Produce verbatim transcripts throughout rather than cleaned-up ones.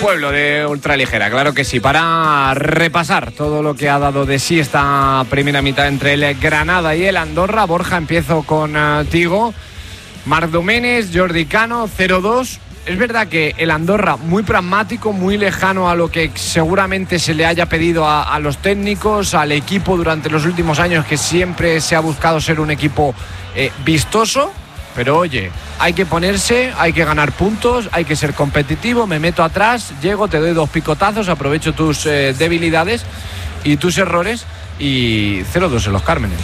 pueblo de ultraligera, claro que sí, para repasar todo lo que ha dado de sí esta primera mitad entre el Granada y el Andorra. Borja, empiezo contigo. Uh, Marc Domènech, Jordi Cano, cero dos. Es verdad que el Andorra muy pragmático, muy lejano a lo que seguramente se le haya pedido a, a los técnicos, al equipo durante los últimos años, que siempre se ha buscado ser un equipo eh, vistoso. Pero oye, hay que ponerse, hay que ganar puntos, hay que ser competitivo, me meto atrás, llego, te doy dos picotazos, aprovecho tus eh, debilidades y tus errores, y cero dos en los Cármenes.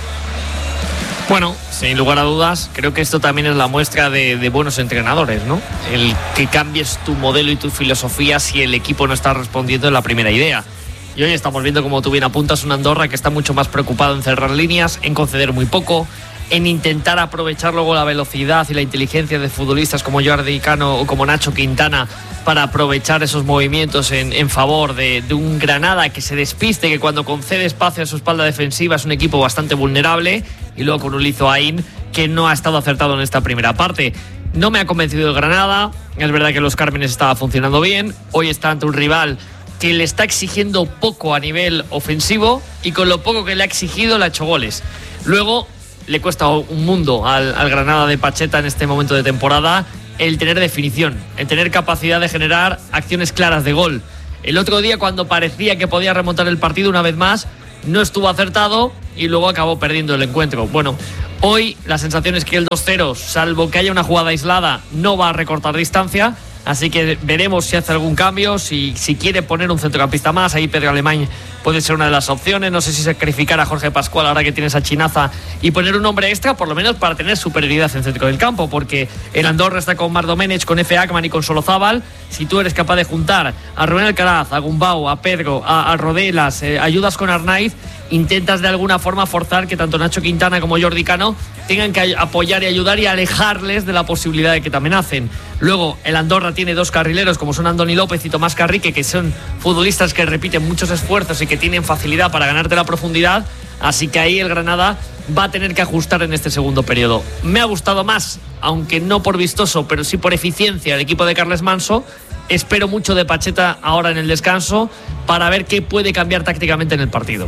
Bueno, sin lugar a dudas, creo que esto también es la muestra de, de buenos entrenadores, ¿no? El que cambies tu modelo y tu filosofía si el equipo no está respondiendo en la primera idea. Y hoy estamos viendo, como tú bien apuntas, un Andorra que está mucho más preocupado en cerrar líneas, en conceder muy poco, en intentar aprovechar luego la velocidad y la inteligencia de futbolistas como Jordi Cano o como Nacho Quintana para aprovechar esos movimientos en, en favor de, de un Granada que se despiste, que cuando concede espacio a su espalda defensiva es un equipo bastante vulnerable, y luego con un Lizoaín que no ha estado acertado en esta primera parte. No me ha convencido el Granada, es verdad que los Cármenes estaba funcionando bien, hoy está ante un rival que le está exigiendo poco a nivel ofensivo, y con lo poco que le ha exigido le ha hecho goles. Luego le cuesta un mundo al, al Granada de Pacheta en este momento de temporada el tener definición, el tener capacidad de generar acciones claras de gol. El otro día, cuando parecía que podía remontar el partido una vez más, no estuvo acertado y luego acabó perdiendo el encuentro. Bueno, hoy la sensación es que el dos cero, salvo que haya una jugada aislada, no va a recortar distancia. Así que veremos si hace algún cambio, si, si quiere poner un centrocampista más. Ahí Pedro Alemany puede ser una de las opciones. No sé si sacrificar a Jorge Pascual ahora que tiene esa chinaza y poner un hombre extra, por lo menos para tener superioridad en el centro del campo, porque el Andorra está con Marc Domènech, con Efe Akman y con Solozábal. Si tú eres capaz de juntar a Rubén Alcaraz, a Gumbau, a Pedro, a, a Rodelas, eh, ayudas con Arnaiz, intentas de alguna forma forzar que tanto Nacho Quintana como Jordi Cano tengan que apoyar y ayudar y alejarles de la posibilidad de que te amenacen. Luego el Andorra tiene dos carrileros como son Andoni López y Tomás Carrique, que son futbolistas que repiten muchos esfuerzos y que tienen facilidad para ganarte la profundidad. Así que ahí el Granada va a tener que ajustar en este segundo periodo. Me ha gustado más, aunque no por vistoso, pero sí por eficiencia, el equipo de Carles Manso. Espero mucho de Pacheta ahora en el descanso para ver qué puede cambiar tácticamente en el partido.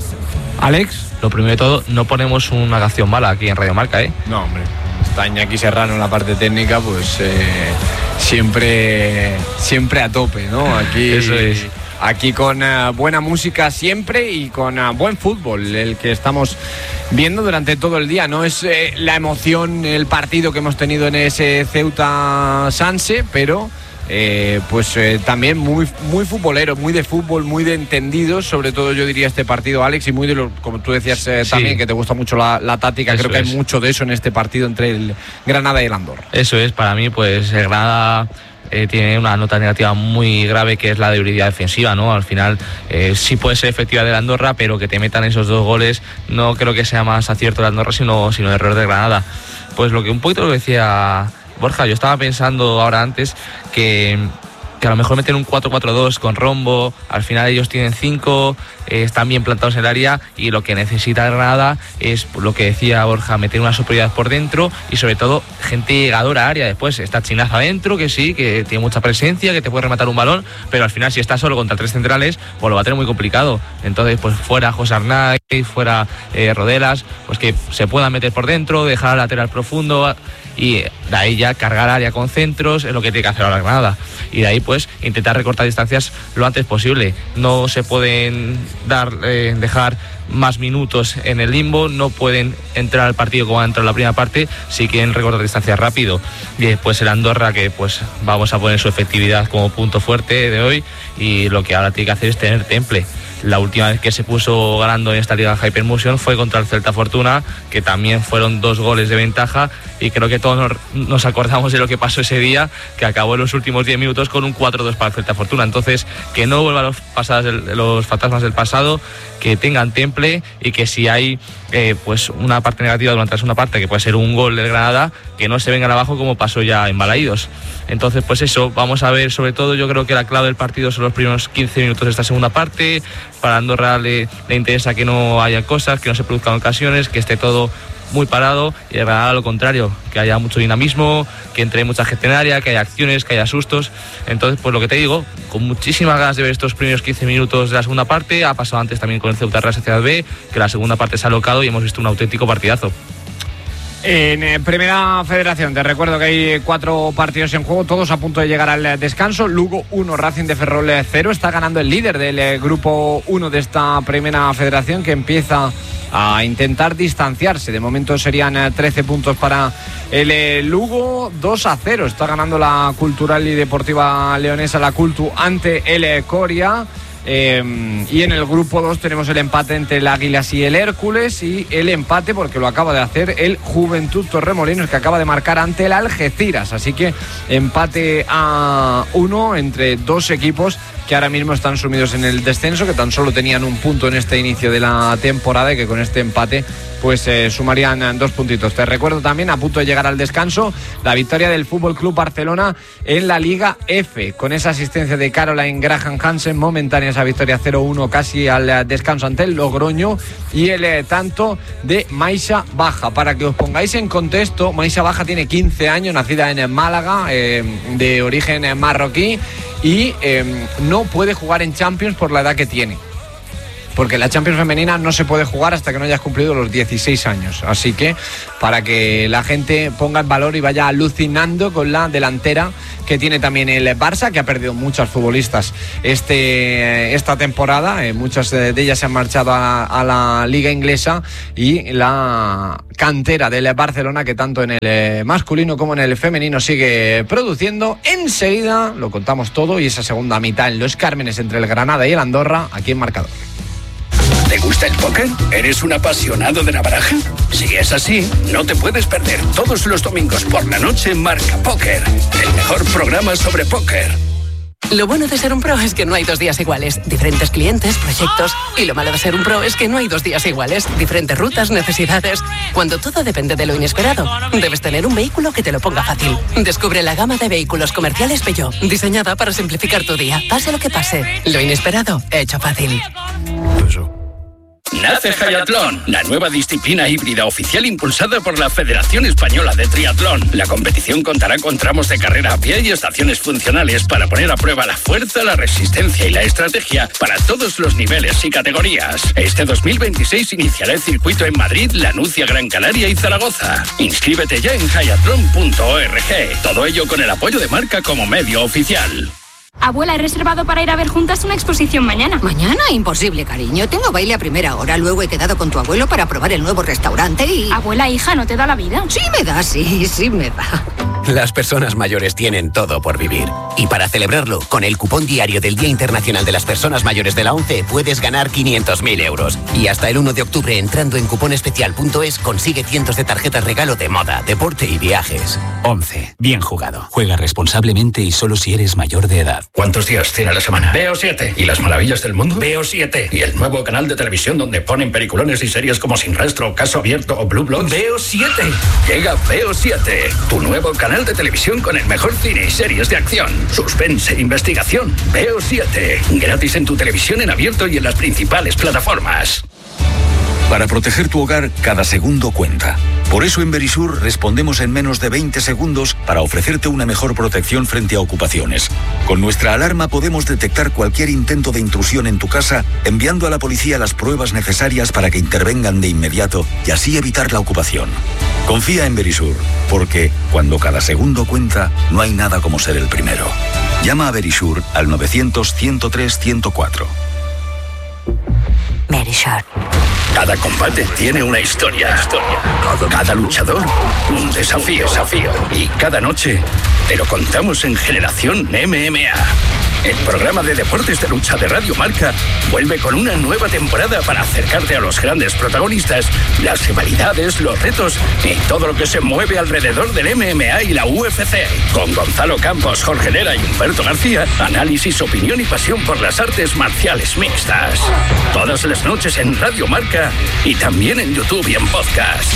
Alex, lo primero de todo, no ponemos una canción mala aquí en Radio Marca, ¿eh? No, hombre. Está Iñaki Serrano en la parte técnica, pues eh, siempre, siempre a tope, ¿no? Aquí, Eso es. Aquí con uh, buena música siempre y con uh, buen fútbol, el que estamos viendo durante todo el día. No es eh, la emoción, el partido que hemos tenido en ese Ceuta Sanse, pero Eh, pues eh, también muy, muy futbolero, muy de fútbol, muy de entendidos, sobre todo yo diría este partido, Alex, y muy de lo, como tú decías eh, sí. también, que te gusta mucho la, la táctica. Eso Creo que es. hay mucho de eso en este partido entre el Granada y el Andorra. Eso es, para mí pues el Granada eh, tiene una nota negativa muy grave, que es la debilidad defensiva, ¿no? Al final eh, sí puede ser efectiva del Andorra, pero que te metan esos dos goles no creo que sea más acierto del Andorra, sino, sino error de Granada. Pues lo que un poquito lo decía Borja, yo estaba pensando ahora antes que, que a lo mejor meter un cuatro cuatro dos con Rombo, al final ellos tienen cinco, eh, están bien plantados en el área, y lo que necesita Granada es lo que decía Borja, meter una superioridad por dentro y sobre todo gente llegadora a área. Después está Chinaza adentro, que sí, que tiene mucha presencia, que te puede rematar un balón, pero al final si está solo contra tres centrales, pues lo va a tener muy complicado. Entonces pues fuera José Arnaiz, fuera eh, Rodelas, pues que se puedan meter por dentro, dejar al lateral profundo, y de ahí ya cargar área con centros es lo que tiene que hacer ahora Granada, y de ahí pues intentar recortar distancias lo antes posible. No se pueden dar eh, dejar más minutos en el limbo, no pueden entrar al partido como ha entrado en la primera parte si quieren recortar distancias rápido. Y después el Andorra, que pues vamos a poner su efectividad como punto fuerte de hoy, y lo que ahora tiene que hacer es tener temple. La última vez que se puso ganando en esta Liga Hypermotion fue contra el Celta Fortuna, que también fueron dos goles de ventaja, y creo que todos nos, nos acordamos de lo que pasó ese día, que acabó en los últimos diez minutos con un cuatro dos para el Celta Fortuna. Entonces, que no vuelvan los, pasadas, los fantasmas del pasado, que tengan temple, y que si hay eh, pues una parte negativa durante la segunda parte, que puede ser un gol del Granada, que no se vengan abajo como pasó ya en Balaídos. Entonces pues eso, vamos a ver, sobre todo yo creo que la clave del partido son los primeros quince minutos de esta segunda parte, para Andorra le, le interesa que no haya cosas, que no se produzcan ocasiones, que esté todo muy parado, y de verdad lo contrario, que haya mucho dinamismo, que entre mucha gente en área, que haya acciones, que haya sustos. Entonces, pues lo que te digo, con muchísimas ganas de ver estos primeros quince minutos de la segunda parte. Ha pasado antes también con el Ceuta Real Sociedad B, que la segunda parte se ha alocado y hemos visto un auténtico partidazo. En eh, Primera Federación, te recuerdo que hay cuatro partidos en juego, todos a punto de llegar al descanso. Lugo uno, Racing de Ferrol cero. Está ganando el líder del eh, grupo uno de esta Primera Federación, que empieza a intentar distanciarse. De momento serían eh, trece puntos para el eh, Lugo. Dos a cero está ganando la Cultural y Deportiva Leonesa, la Cultu, ante el eh, Coria. Eh, y en el grupo dos tenemos el empate entre el Águilas y el Hércules, y el empate, porque lo acaba de hacer el Juventud Torremolinos, que acaba de marcar ante el Algeciras. Así que empate a uno entre dos equipos que ahora mismo están sumidos en el descenso, que tan solo tenían un punto en este inicio de la temporada, y que con este empate pues eh, sumarían dos puntitos. Te recuerdo también, a punto de llegar al descanso, la victoria del F C Barcelona en la Liga F, con esa asistencia de Caroline Graham Hansen, momentánea esa victoria cero uno casi al descanso ante el Logroño, y el eh, tanto de Maisha Baja. Para que os pongáis en contexto, Maisha Baja tiene quince años, nacida en Málaga, eh, de origen eh, marroquí, y eh, no puede jugar en Champions por la edad que tiene, porque la Champions femenina no se puede jugar hasta que no hayas cumplido los dieciséis años. Así que para que la gente ponga en valor y vaya alucinando con la delantera que tiene también el Barça, que ha perdido muchas futbolistas este, esta temporada. Eh, muchas de ellas se han marchado a, a la Liga Inglesa, y la cantera del Barcelona, que tanto en el masculino como en el femenino sigue produciendo. Enseguida lo contamos todo, y esa segunda mitad en Los Cármenes entre el Granada y el Andorra, aquí en Marcador. ¿Te gusta el póker? ¿Eres un apasionado de la baraja? Si es así, no te puedes perder todos los domingos por la noche Marca Póker, el mejor programa sobre póker. Lo bueno de ser un pro es que no hay dos días iguales. Diferentes clientes, proyectos. Y lo malo de ser un pro es que no hay dos días iguales. Diferentes rutas, necesidades. Cuando todo depende de lo inesperado, debes tener un vehículo que te lo ponga fácil. Descubre la gama de vehículos comerciales Peugeot, diseñada para simplificar tu día. Pase lo que pase, lo inesperado, hecho fácil. Nace Hayatlón, la nueva disciplina híbrida oficial impulsada por la Federación Española de Triatlón. La competición contará con tramos de carrera a pie y estaciones funcionales para poner a prueba la fuerza, la resistencia y la estrategia para todos los niveles y categorías. Este dos mil veintiséis iniciará el circuito en Madrid, La Nucia, Gran Canaria y Zaragoza. Inscríbete ya en hayatlón punto org. Todo ello con el apoyo de Marca como medio oficial. Abuela, he reservado para ir a ver juntas una exposición mañana. ¿Mañana? Imposible, cariño. Tengo baile a primera hora. Luego he quedado con tu abuelo para probar el nuevo restaurante y... Abuela, hija, ¿no te da la vida? Sí me da, sí, sí me da. Las personas mayores tienen todo por vivir. Y para celebrarlo, con el cupón diario del Día Internacional de las Personas Mayores de la ONCE puedes ganar quinientos mil euros. Y hasta el uno de octubre, entrando en cuponespecial punto es, consigue cientos de tarjetas regalo de moda, deporte y viajes. ONCE. Bien jugado. Juega responsablemente y solo si eres mayor de edad. ¿Cuántos días tiene la semana? Veo siete. ¿Y las maravillas del mundo? Veo siete. ¿Y el nuevo canal de televisión donde ponen peliculones y series como Sin Rastro, Caso Abierto o Blue Bloods? Veo siete. Llega Veo siete, tu nuevo canal de televisión con el mejor cine y series de acción, suspense e investigación. Veo siete. Gratis en tu televisión en abierto y en las principales plataformas. Para proteger tu hogar, cada segundo cuenta. Por eso en Verisur respondemos en menos de veinte segundos para ofrecerte una mejor protección frente a ocupaciones. Con nuestra alarma podemos detectar cualquier intento de intrusión en tu casa, enviando a la policía las pruebas necesarias para que intervengan de inmediato y así evitar la ocupación. Confía en Verisur, porque cuando cada segundo cuenta, no hay nada como ser el primero. Llama a Verisur al novecientos, ciento tres, ciento cuatro. Verisur. Cada combate tiene una historia. historia. Cada luchador, un desafío. desafío. Y cada noche te lo contamos en Generación M M A. El programa de deportes de lucha de Radio Marca vuelve con una nueva temporada para acercarte a los grandes protagonistas, las rivalidades, los retos y todo lo que se mueve alrededor del M M A y la U F C. Con Gonzalo Campos, Jorge Lera y Humberto García, análisis, opinión y pasión por las artes marciales mixtas. Todas las noches en Radio Marca y también en YouTube y en podcast.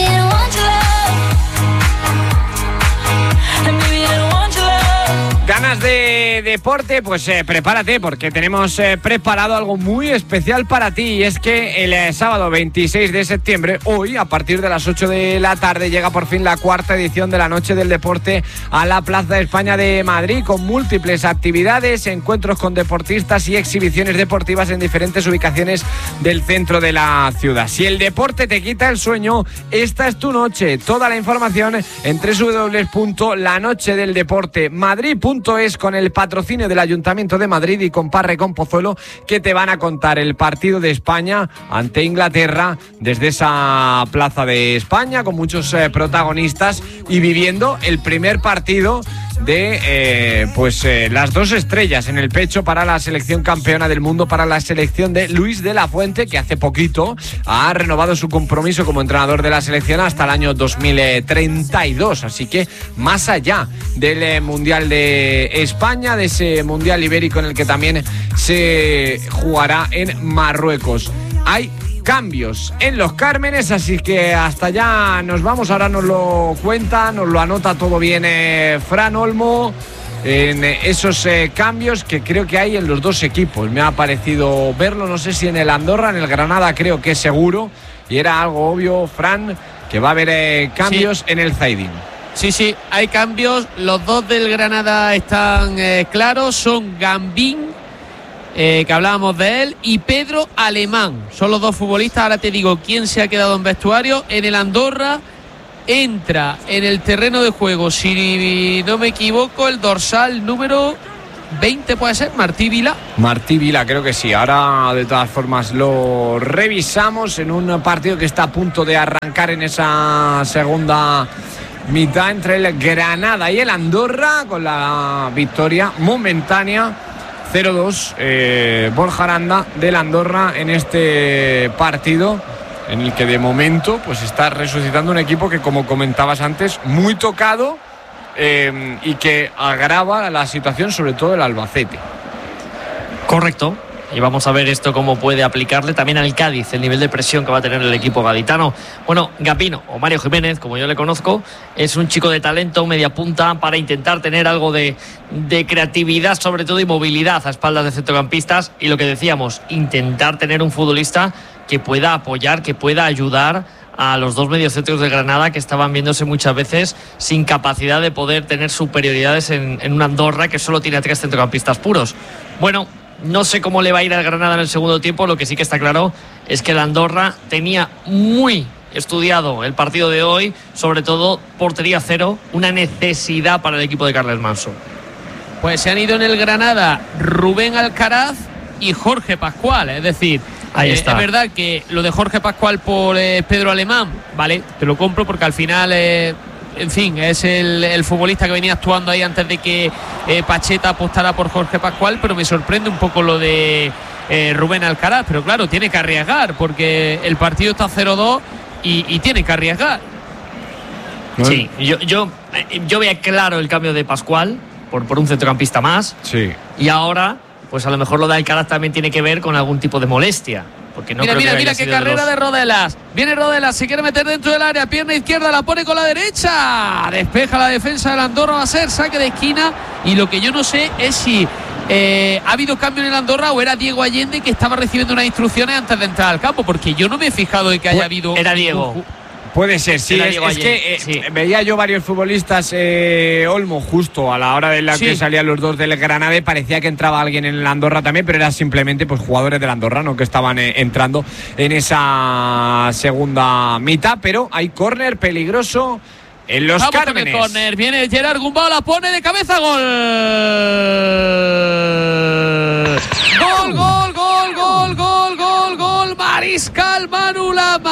Gana ganas de deporte, pues eh, prepárate porque tenemos eh, preparado algo muy especial para ti. Y es que el eh, sábado veintiséis de septiembre, hoy, a partir de las ocho de la tarde, llega por fin la cuarta edición de la Noche del Deporte a la Plaza de España de Madrid, con múltiples actividades, encuentros con deportistas y exhibiciones deportivas en diferentes ubicaciones del centro de la ciudad. Si el deporte te quita el sueño, esta es tu noche. Toda la información en doble u doble u doble u punto la noche del deporte madrid punto es, con el patrocinio del Ayuntamiento de Madrid y con Parre con Pozuelo, que te van a contar el partido de España ante Inglaterra desde esa Plaza de España, con muchos eh, protagonistas y viviendo el primer partido de eh, pues eh, las dos estrellas en el pecho para la selección campeona del mundo, para la selección de Luis de la Fuente, que hace poquito ha renovado su compromiso como entrenador de la selección hasta el año dos mil treinta y dos, así que más allá del eh, Mundial de España, de ese Mundial Ibérico en el que también se jugará en Marruecos. Hay cambios en los Cármenes, así que hasta allá nos vamos. Ahora nos lo cuenta, nos lo anota todo bien eh, Fran Olmo, en eh, esos eh, cambios que creo que hay en los dos equipos. Me ha parecido verlo, no sé si en el Andorra, en el Granada creo que es seguro, y era algo obvio, Fran, que va a haber eh, cambios sí. en el Zaidín. Sí, sí, hay cambios. Los dos del Granada están eh, claros, son Gambín, Eh, que hablábamos de él, y Pedro Alemán. Son los dos futbolistas. Ahora te digo quién se ha quedado en vestuario. En el Andorra entra en el terreno de juego, si no me equivoco, el dorsal número veinte, puede ser, Martí Vila. Martí Vila, creo que sí. Ahora de todas formas lo revisamos en un partido que está a punto de arrancar en esa segunda mitad entre el Granada y el Andorra, con la victoria momentánea cero dos, eh, Borja Aranda del Andorra en este partido, en el que de momento pues está resucitando un equipo que, como comentabas antes, muy tocado eh, y que agrava la situación, sobre todo el Albacete. Correcto. Y vamos a ver esto cómo puede aplicarle también al Cádiz, el nivel de presión que va a tener el equipo gaditano. Bueno, Gapino, o Mario Jiménez, como yo le conozco, es un chico de talento, media punta, para intentar tener algo de, de creatividad, sobre todo, y movilidad a espaldas de centrocampistas. Y lo que decíamos, intentar tener un futbolista que pueda apoyar, que pueda ayudar a los dos mediocentros de Granada, que estaban viéndose muchas veces sin capacidad de poder tener superioridades en, en una Andorra que solo tiene a tres centrocampistas puros. Bueno, no sé cómo le va a ir al Granada en el segundo tiempo. Lo que sí que está claro es que el Andorra tenía muy estudiado el partido de hoy, sobre todo portería cero, una necesidad para el equipo de Carles Manso. Pues se han ido en el Granada Rubén Alcaraz y Jorge Pascual, es decir, ahí está. Eh, es verdad que lo de Jorge Pascual por eh, Pedro Alemán, vale, te lo compro porque al final eh, en fin, es el, el futbolista que venía actuando ahí antes de que eh, Pacheta apostara por Jorge Pascual, pero me sorprende un poco lo de eh, Rubén Alcaraz, pero claro, tiene que arriesgar porque el partido está cero dos y, y tiene que arriesgar. Sí, yo, yo, yo veía claro el cambio de Pascual por, por un centrocampista más. Sí. Y ahora, pues a lo mejor lo de Alcaraz también tiene que ver con algún tipo de molestia. Porque no mira, creo mira, que mira qué carrera de, los... de Rodelas. Viene Rodelas, se quiere meter dentro del área, pierna izquierda, la pone con la derecha. Despeja la defensa del Andorra, va a ser saque de esquina. Y lo que yo no sé es si eh, ha habido cambio en el Andorra o era Diego Allende que estaba recibiendo unas instrucciones antes de entrar al campo, porque yo no me he fijado de que haya habido... Era Diego. Puede ser, sí. Es, es que eh, sí. veía yo varios futbolistas, eh, Olmo, justo a la hora de la sí. que salían los dos del Granada, parecía que entraba alguien en el Andorra también, pero eran simplemente pues jugadores del Andorra, ¿no?, que estaban eh, entrando en esa segunda mitad. Pero hay córner peligroso en los Vamos Cármenes. Córner, viene Gerard Gumbau, la pone de cabeza, gol. Gol, gol, gol, gol, gol, gol, gol. Mariscal Manu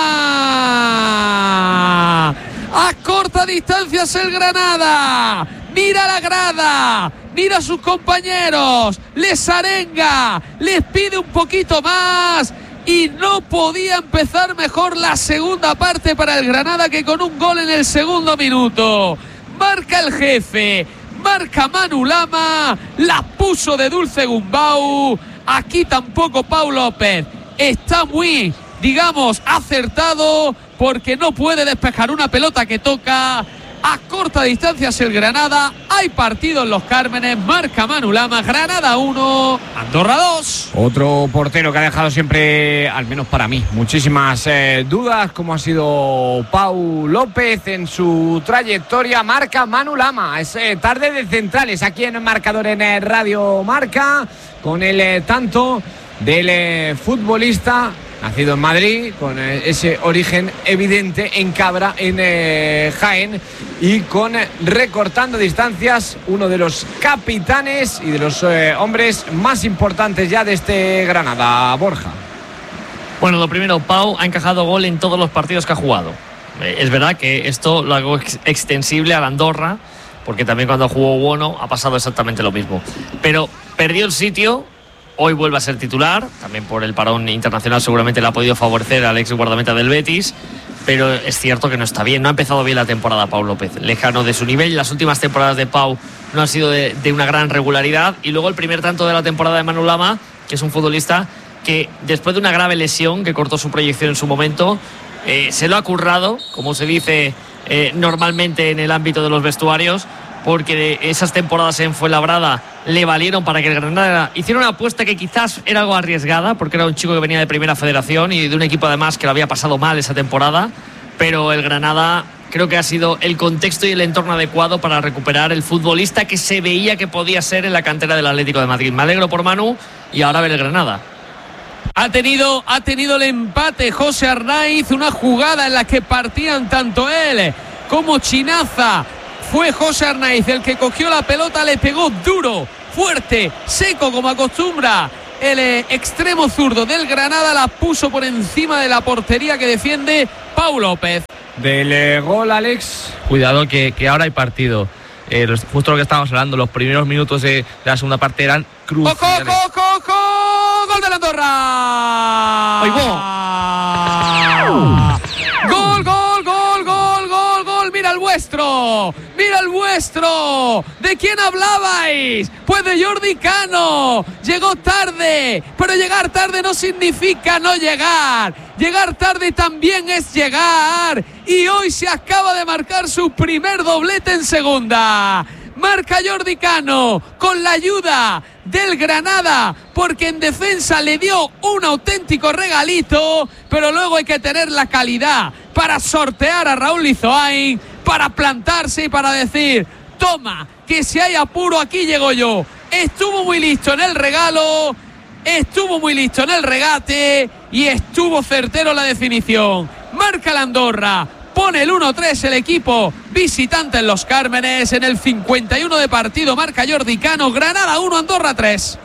Lama. A corta distancia es el Granada. Mira la grada, mira a sus compañeros, les arenga, les pide un poquito más. Y no podía empezar mejor la segunda parte para el Granada, que con un gol en el segundo minuto marca el jefe, marca Manu Lama, la puso de dulce Gumbau. Aquí tampoco Pau López está muy, digamos, acertado, porque no puede despejar una pelota que toca A corta distancia es el Granada. Hay partido en Los Cármenes. Marca Manu Lama. Granada uno, Andorra dos. Otro portero que ha dejado siempre, al menos para mí, muchísimas eh, dudas, como ha sido Pau López en su trayectoria. Marca Manu Lama. Es eh, tarde de centrales aquí en el marcador en eh, Radio Marca, con el eh, tanto del eh, futbolista nacido en Madrid, con eh, ese origen evidente en Cabra, en eh, Jaén, y con eh, recortando distancias, uno de los capitanes y de los eh, hombres más importantes ya de este Granada, Borja. Bueno, lo primero, Pau ha encajado gol en todos los partidos que ha jugado. Eh, es verdad que esto lo hago ex- extensible a la Andorra, porque también cuando jugó Bono ha pasado exactamente lo mismo. Pero perdió el sitio. Hoy vuelve a ser titular, también por el parón internacional seguramente le ha podido favorecer al ex guardameta del Betis, pero es cierto que no está bien, no ha empezado bien la temporada Pau López, lejano de su nivel. Las últimas temporadas de Pau no han sido de, de una gran regularidad, y luego el primer tanto de la temporada de Manu Lama, que es un futbolista que después de una grave lesión que cortó su proyección en su momento, eh, se lo ha currado, como se dice eh, normalmente en el ámbito de los vestuarios, porque de esas temporadas en Fuenlabrada le valieron para que el Granada hiciera una apuesta que quizás era algo arriesgada, porque era un chico que venía de Primera Federación y de un equipo además que lo había pasado mal esa temporada, pero el Granada creo que ha sido el contexto y el entorno adecuado para recuperar el futbolista que se veía que podía ser en la cantera del Atlético de Madrid. Me alegro por Manu, y ahora ver el Granada. Ha tenido, ha tenido el empate José Arnaiz, una jugada en la que partían tanto él como Chinaza. Fue José Arnaiz el que cogió la pelota, le pegó duro, fuerte, seco como acostumbra el eh, extremo zurdo del Granada, la puso por encima de la portería que defiende Pau López. Del eh, gol, Alex. Cuidado que, que ahora hay partido. Eh, los, justo lo que estábamos hablando, los primeros minutos de, de la segunda parte eran cruciales. ¡Ojo, ojo, ojo! ¡Gol de la Andorra! ¡Gol, gol, gol, gol, gol, gol! ¡Mira el vuestro! ¡Mira el vuestro! ¿De quién hablabais? Pues de Jordi Cano. Llegó tarde, pero llegar tarde no significa no llegar. Llegar tarde también es llegar. Y hoy se acaba de marcar su primer doblete en segunda. Marca Jordi Cano con la ayuda del Granada, porque en defensa le dio un auténtico regalito, pero luego hay que tener la calidad para sortear a Raúl Lizoain, para plantarse y para decir: toma, que si hay apuro aquí llego yo. Estuvo muy listo en el regalo, estuvo muy listo en el regate y estuvo certero en la definición. Marca la Andorra. Pone el uno tres el equipo visitante en Los Cármenes. En el cincuenta y uno de partido marca Jordi Cano. Granada uno, Andorra tres.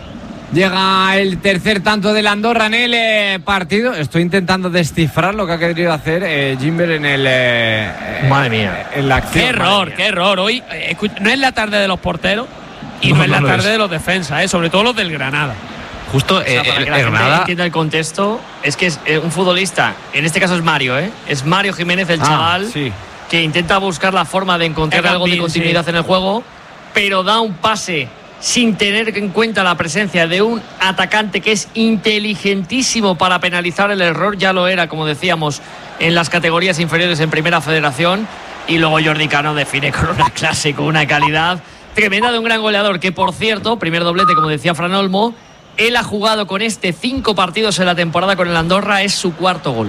Llega el tercer tanto del Andorra en el eh, partido. Estoy intentando descifrar lo que ha querido hacer eh, Gimber en el eh, Madre mía, en la acción. Qué error, qué error. Hoy eh, no es la tarde de los porteros y no, no es la no tarde es. de los defensas, eh, sobre todo los del Granada. Justo, o sea, eh, para el, que la el gente Granada entienda el contexto, es que es eh, un futbolista, en este caso es Mario, ¿eh? Es Mario Jiménez, el Ah, chaval, sí. que intenta buscar la forma de encontrar El algo de Gambín, continuidad sí. en el juego, pero da un pase sin tener en cuenta la presencia de un atacante que es inteligentísimo para penalizar el error. Ya lo era, como decíamos, en las categorías inferiores en Primera Federación, y luego Jordi Cano define con una clase, con una calidad tremenda de un gran goleador, que por cierto, primer doblete, como decía Fran Olmo, él ha jugado con este cinco partidos en la temporada con el Andorra, es su cuarto gol.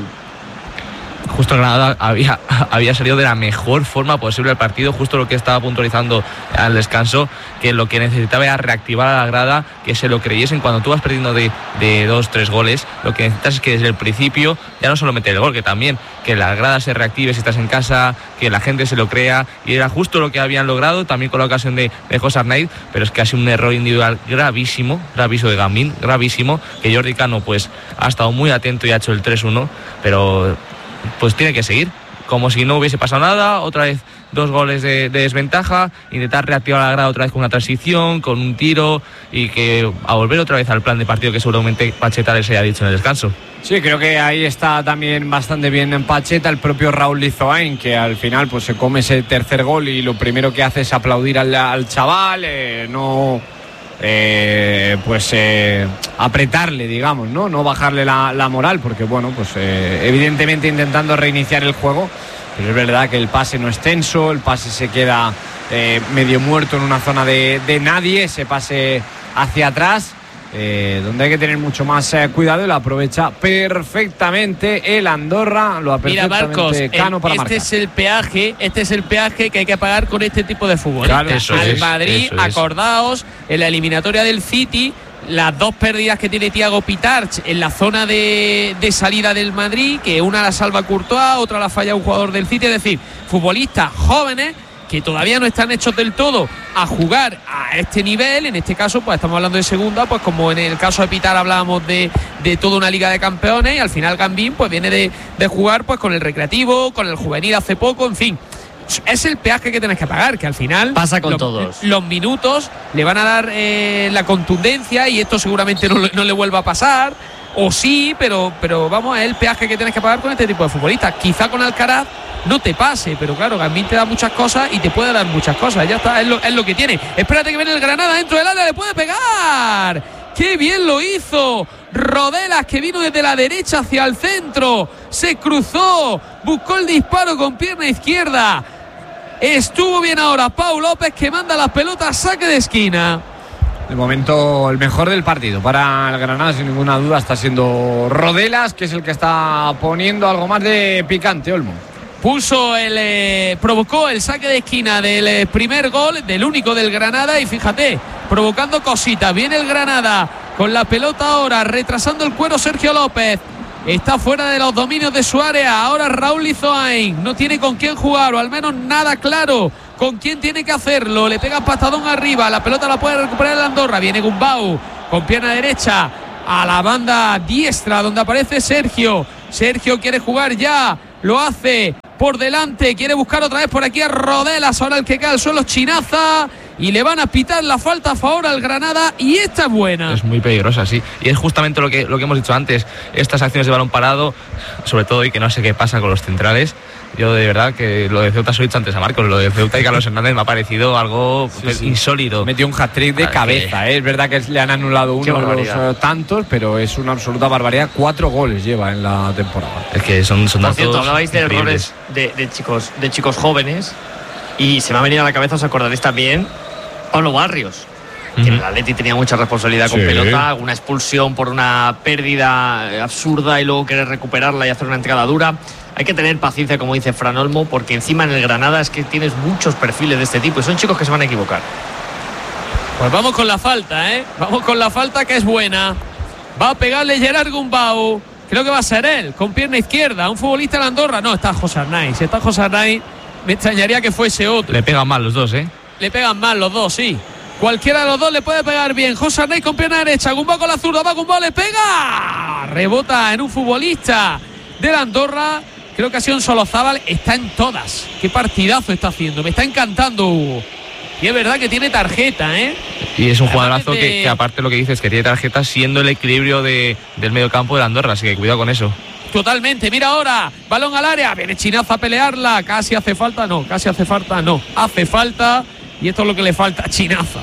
Justo Granada había, había salido de la mejor forma posible el partido, justo lo que estaba puntualizando al descanso, que lo que necesitaba era reactivar a la grada, que se lo creyesen. Cuando tú vas perdiendo de, de dos, tres goles, lo que necesitas es que desde el principio ya no solo meter el gol, que también que la grada se reactive si estás en casa, que la gente se lo crea, y era justo lo que habían logrado, también con la ocasión de, de José Arnaiz, pero es que ha sido un error individual gravísimo, gravísimo de Gambín, gravísimo, que Jordi Cano pues ha estado muy atento y ha hecho el tres uno, pero pues tiene que seguir, como si no hubiese pasado nada, otra vez dos goles de, de desventaja, intentar reactivar la grada otra vez con una transición, con un tiro, y que a volver otra vez al plan de partido que seguramente Pacheta les haya dicho en el descanso. Sí, creo que ahí está también bastante bien en Pacheta, el propio Raúl Lizoain, que al final pues se come ese tercer gol y lo primero que hace es aplaudir al, al chaval, eh, no eh, pues eh, apretarle, digamos, no no bajarle la, la moral, porque bueno, pues eh, evidentemente intentando reiniciar el juego, pero es verdad que el pase no es tenso, el pase se queda eh, medio muerto en una zona de, de nadie, ese pase hacia atrás, eh, donde hay que tener mucho más eh, cuidado, y lo aprovecha perfectamente el Andorra, lo ha perfectamente Mira, Marcos, Cano el, para este marcar. es el peaje, este es el peaje que hay que pagar con este tipo de fútbol. Claro, eso Al es, Madrid, eso es. acordaos, en la eliminatoria del City, las dos pérdidas que tiene Thiago Pitarch en la zona de, de salida del Madrid, que una la salva Courtois, otra la falla un jugador del City, es decir, futbolistas jóvenes que todavía no están hechos del todo a jugar a este nivel. En este caso pues estamos hablando de segunda, pues como en el caso de Pitar hablábamos de, de toda una Liga de Campeones, y al final Gambín pues viene de, de jugar pues con el Recreativo, con el Juvenil hace poco, en fin. Es el peaje que tienes que pagar, que al final pasa con lo, todos. Los minutos le van a dar eh, la contundencia, y esto seguramente no, no le vuelva a pasar, o sí, pero, pero vamos, es el peaje que tienes que pagar con este tipo de futbolistas. Quizá con Alcaraz no te pase, pero claro, Gambín te da muchas cosas y te puede dar muchas cosas, ya está, es lo, es lo que tiene. Espérate que viene el Granada dentro del área, le puede pegar. ¡Qué bien lo hizo! Rodelas, que vino desde la derecha hacia el centro, se cruzó, buscó el disparo con pierna izquierda. Estuvo bien ahora Pau López, que manda las pelotas, saque de esquina. De momento el mejor del partido para el Granada, sin ninguna duda, está siendo Rodelas, que es el que está poniendo algo más de picante, Olmo. Puso el eh, provocó el saque de esquina del eh, primer gol, del único del Granada, y fíjate, provocando cositas. Viene el Granada con la pelota ahora, retrasando el cuero Sergio López. Está fuera de los dominios de su área. Ahora Raúl Lizoain no tiene con quién jugar, o al menos nada claro con quién tiene que hacerlo. Le pega patadón arriba, la pelota la puede recuperar el Andorra. Viene Gumbau con pierna derecha a la banda diestra, donde aparece Sergio. Sergio quiere jugar ya, lo hace por delante, quiere buscar otra vez por aquí a Rodelas. Ahora el que cae al suelo es Chinaza, y le van a pitar la falta a favor al Granada, y esta es buena. Es muy peligrosa, sí. Y es justamente lo que, lo que hemos dicho antes, estas acciones de balón parado, sobre todo, y que no sé qué pasa con los centrales. Yo de verdad que lo de Ceuta, se lo he dicho antes a Marcos, lo de Ceuta y Carlos Hernández me ha parecido algo sí, sí. insólito. Metió un hat-trick de ah, cabeza, que... ¿eh? Es verdad que le han anulado uno de los uh, tantos, pero es una absoluta barbaridad. Cuatro goles lleva en la temporada. Es que son, son Por datos cierto, hablabais de increíbles. errores de, de, chicos, de chicos jóvenes, y se me ha venido a la cabeza, os acordaréis también, Pablo Barrios, que uh-huh. en el Atleti tenía mucha responsabilidad con sí. pelota, una expulsión por una pérdida absurda y luego querer recuperarla y hacer una entrada dura. Hay que tener paciencia, como dice Fran Olmo, porque encima en el Granada es que tienes muchos perfiles de este tipo y son chicos que se van a equivocar. Pues vamos con la falta, ¿eh? Vamos con la falta, que es buena. Va a pegarle Gerard Gumbau. Creo que va a ser él, con pierna izquierda. Un futbolista de la Andorra. No, está José Arnaiz. Si está José Arnaiz, me extrañaría que fuese otro. Le pegan mal los dos, ¿eh? Le pegan mal los dos, sí. Cualquiera de los dos le puede pegar bien. José Arnaiz con pierna derecha. Gumbau con la zurda. Va Gumbau, le pega. Rebota en un futbolista de la Andorra. Creo que ha sido un Solozábal. Está en todas. Qué partidazo está haciendo. Me está encantando, Hugo. Y es verdad que tiene tarjeta, ¿eh? Y es un jugadorazo de... que, que aparte lo que dices, que tiene tarjeta siendo el equilibrio de, del medio campo de la Andorra. Así que cuidado con eso. Totalmente. Mira ahora. Balón al área. Viene Chinaza a pelearla. Casi hace falta. No. Casi hace falta. No. Hace falta. Y esto es lo que le falta a Chinaza.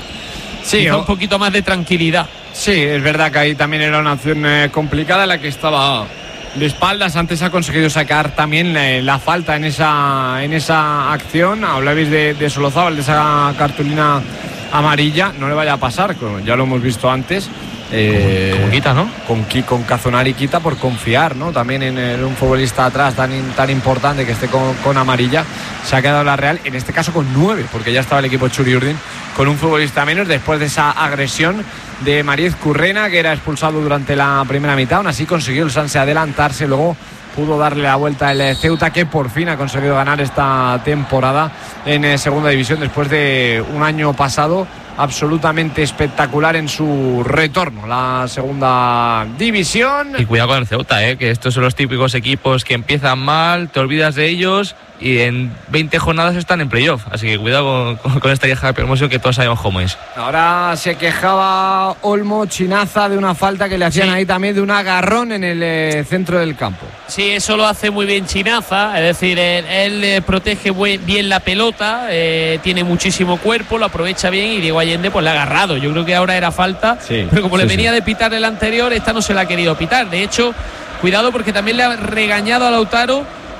Sí. O... un poquito más de tranquilidad. Sí, es verdad que ahí también era una acción eh, complicada en la que estaba de espaldas. Antes ha conseguido sacar también la, la falta en esa en esa acción. Hablabais de, de Solozábal, de esa cartulina amarilla. No le vaya a pasar, ya lo hemos visto antes. Eh, como quita, ¿no? Con, con Cazonari quita por confiar, ¿no? También en, en un futbolista atrás tan, tan importante que esté con, con amarilla. Se ha quedado la Real, en este caso con nueve, porque ya estaba el equipo Txuri Urdin con un futbolista menos después de esa agresión de Mariez Currena, que era expulsado durante la primera mitad. Aún así consiguió el Sanse adelantarse, luego pudo darle la vuelta el Ceuta, que por fin ha conseguido ganar esta temporada en eh, segunda división después de un año pasado absolutamente espectacular en su retorno a la segunda división. Y cuidado con el Ceuta, ¿eh? Que estos son los típicos equipos que empiezan mal, te olvidas de ellos y en veinte jornadas están en playoff. Así que cuidado con, con esta vieja promoción, que todos sabemos cómo es. Ahora se quejaba Olmo Chinaza de una falta que le hacían sí. ahí también, de un agarrón en el eh, centro del campo. Sí, eso lo hace muy bien Chinaza, es decir, él, él eh, protege buen, bien la pelota, eh, tiene muchísimo cuerpo, lo aprovecha bien, y Diego Allende pues le ha agarrado. Yo creo que ahora era falta, sí, pero como sí, le venía sí. de pitar el anterior, esta no se la ha querido pitar. De hecho, cuidado, porque también le ha regañado a Lautaro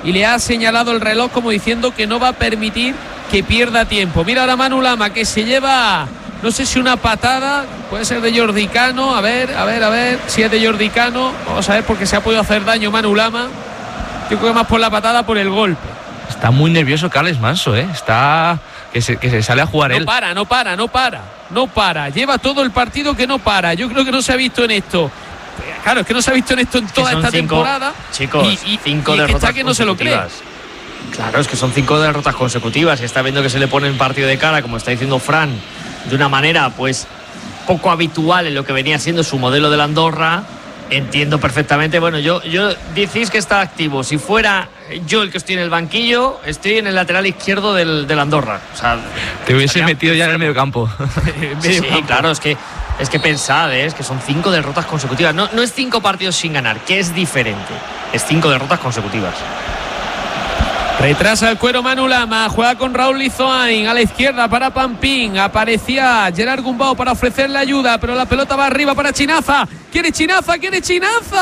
y le ha señalado el reloj como diciendo que no va a permitir que pierda tiempo. Mira ahora Manu Lama, que se lleva, no sé si una patada, puede ser de Jordi Cano, a ver, a ver, a ver, si es de Jordi Cano, vamos a ver, porque se ha podido hacer daño Manu Lama. Yo creo que más por la patada, por el golpe. Está muy nervioso Carles Manso, ¿eh? Está que se, que se sale a jugar no él. No para, no para, no para, no para. Lleva todo el partido que no para. Yo creo que no se ha visto en esto. Claro, es que no se ha visto en esto en toda esta cinco, temporada. Chicos, y, y, cinco y derrotas está que no se lo cree. Claro, es que son cinco derrotas consecutivas y está viendo que se le pone el partido de cara, como está diciendo Fran, de una manera pues poco habitual en lo que venía siendo su modelo de la Andorra. Entiendo perfectamente. Bueno, yo, yo decís que está activo. Si fuera yo el que estoy en el banquillo, estoy en el lateral izquierdo del, del Andorra. O sea, te hubiese metido ya en el medio campo. Sí, sí, claro, es que es que pensad, ¿eh? Es que son cinco derrotas consecutivas. No, no es cinco partidos sin ganar, que es diferente. Es cinco derrotas consecutivas. Retrasa el cuero Manu Lama, juega con Raúl Lizoain a la izquierda para Pampín. Aparecía Gerard Gumbau para ofrecerle ayuda, pero la pelota va arriba para Chinaza. Quiere Chinaza, quiere Chinaza.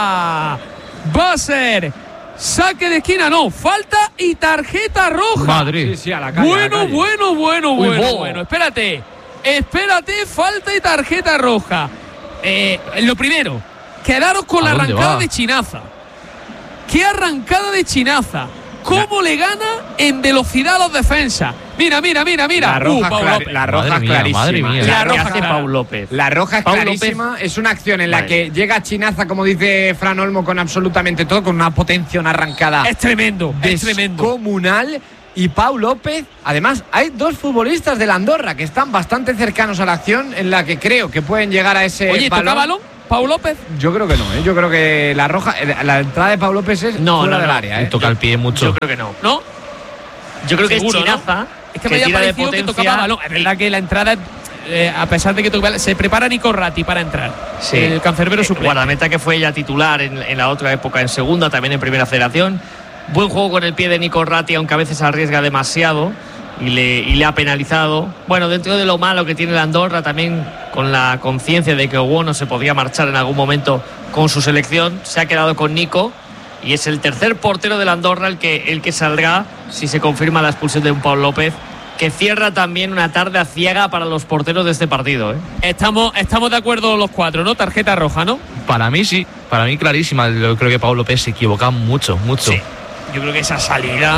Va a ser saque de esquina, no, falta y tarjeta roja. Madrid. Sí, sí, a la calle, bueno, a la calle. bueno, bueno, Uy, bueno, bo. bueno. Espérate, espérate, falta y tarjeta roja. Eh, lo primero, quedaros con la arrancada va? de Chinaza. ¿Qué arrancada de Chinaza? ¿Cómo le gana en velocidad a los defensas? Mira, mira, mira, mira. La roja, uh, Pau clar, López. la roja Madre es mía, clarísima. madre mía. La La roja hace clara. Pau López. La roja es Pau clarísima. López. Es una acción en la Vale. que llega Chinaza, como dice Fran Olmo, con absolutamente todo, con una potencia, una arrancada Es tremendo, es tremendo. descomunal. Y Pau López, además, hay dos futbolistas de la Andorra que están bastante cercanos a la acción, en la que creo que pueden llegar a ese Oye, balón. ¿toca balón? ¿Pau López? Yo creo que no, ¿eh? Yo creo que la roja, la entrada de Pau López es No, fuera no, del no. área, ¿eh? Toca el pie mucho. Yo creo que no. ¿No? Yo creo que Seguro, es Chinaza. ¿no? Es que que me había tira de parecido que potencia. tocaba balón. Es verdad que la entrada, eh, a pesar de que toca, se prepara Nico Ratti para entrar. Sí. El cancerbero Eh, suplente. Guardameta que fue ya titular en, en la otra época, en segunda, también en primera federación. Buen juego con el pie de Nico Ratti, aunque a veces arriesga demasiado y le, y le ha penalizado. Bueno, dentro de lo malo que tiene la Andorra, también con la conciencia de que Owono se podía marchar en algún momento con su selección, se ha quedado con Nico y es el tercer portero de la Andorra el que, el que saldrá si se confirma la expulsión de un Pau López, que cierra también una tarde aciaga para los porteros de este partido, ¿eh? Estamos, estamos de acuerdo los cuatro, ¿no? Tarjeta roja, ¿no? Para mí sí, para mí clarísima. Yo creo que Pau López se equivoca mucho, mucho. Sí. Yo creo que esa salida.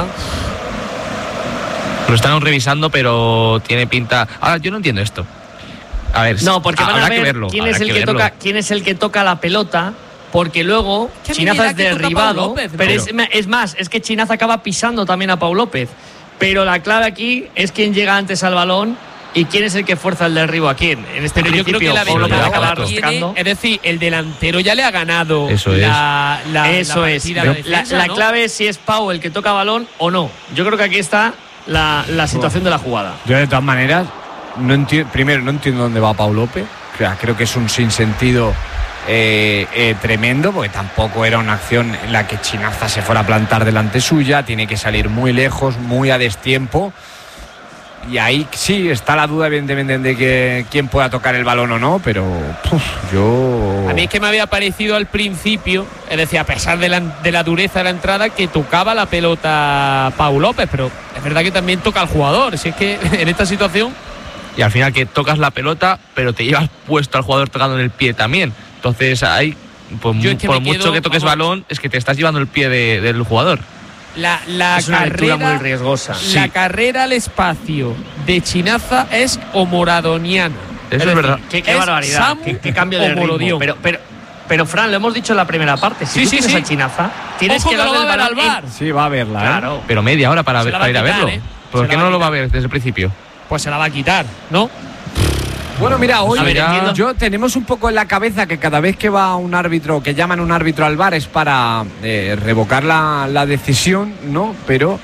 Lo están revisando, pero tiene pinta. Ahora, yo no entiendo esto. A ver, No, porque van habrá a ver que verlo. quién, habrá es el que verlo. toca, quién es el que toca la pelota, porque luego Que a mí me Chinaza da es que toca Pau derribado, López, ¿no? pero es, es más, es que Chinaza acaba pisando también a Pau López. Pero la clave aquí es quién llega antes al balón y quién es el que fuerza el derribo a quién. En este Pero yo creo que la Pau López ventaja acaba la tiene, rascando. es decir, el delantero ya le ha ganado Eso es. la, la, Eso la es. partida, Pero la defensa, la, ¿no? clave es si es Pau el que toca balón o no. Yo creo que aquí está la, la situación de la jugada. Yo de todas maneras, no entiendo, primero no entiendo dónde va Pau López. O sea, creo que es un sinsentido eh, eh, tremendo, porque tampoco era una acción en la que Chinaza se fuera a plantar delante suya. Tiene que salir muy lejos, muy a destiempo. Y ahí sí está la duda, evidentemente, de que quién pueda tocar el balón o no, pero puf, yo. A mí es que me había parecido al principio, es decir, a pesar de la, de la dureza de la entrada, que tocaba la pelota Pau López, pero es verdad que también toca al jugador. Si es que en esta situación. Y al final que tocas la pelota, pero te llevas puesto al jugador tocando en el pie también. Entonces, ahí, pues, Yo es que por me mucho quedo, que toques vamos. balón, es que te estás llevando el pie de- del jugador. La, la Es una lectura carrera muy riesgosa. La Sí. carrera al espacio de Chinaza es homoradoniana. Eso es verdad. Qué, qué Es barbaridad, Samu qué, qué cambio de o ritmo. Morodion. Pero, pero, pero, Fran, lo hemos dicho en la primera parte. Si Sí, tú sí, tienes sí. a Chinaza, tienes Ojo que que lo darle va a el ver al balón. VAR. en- Sí, va a verla, ¿eh? Claro. Pero media hora para, Se la va para a ir a quitar, verlo. ¿eh? ¿Por Se qué la va no a lo va a quitar. ver desde el principio? Pues se la va a quitar, ¿no? Bueno, mira, hoy A ver, ya- entiendo. yo tenemos un poco en la cabeza que cada vez que va un árbitro, que llaman un árbitro al VAR es para eh, revocar la, la decisión, ¿no? Pero,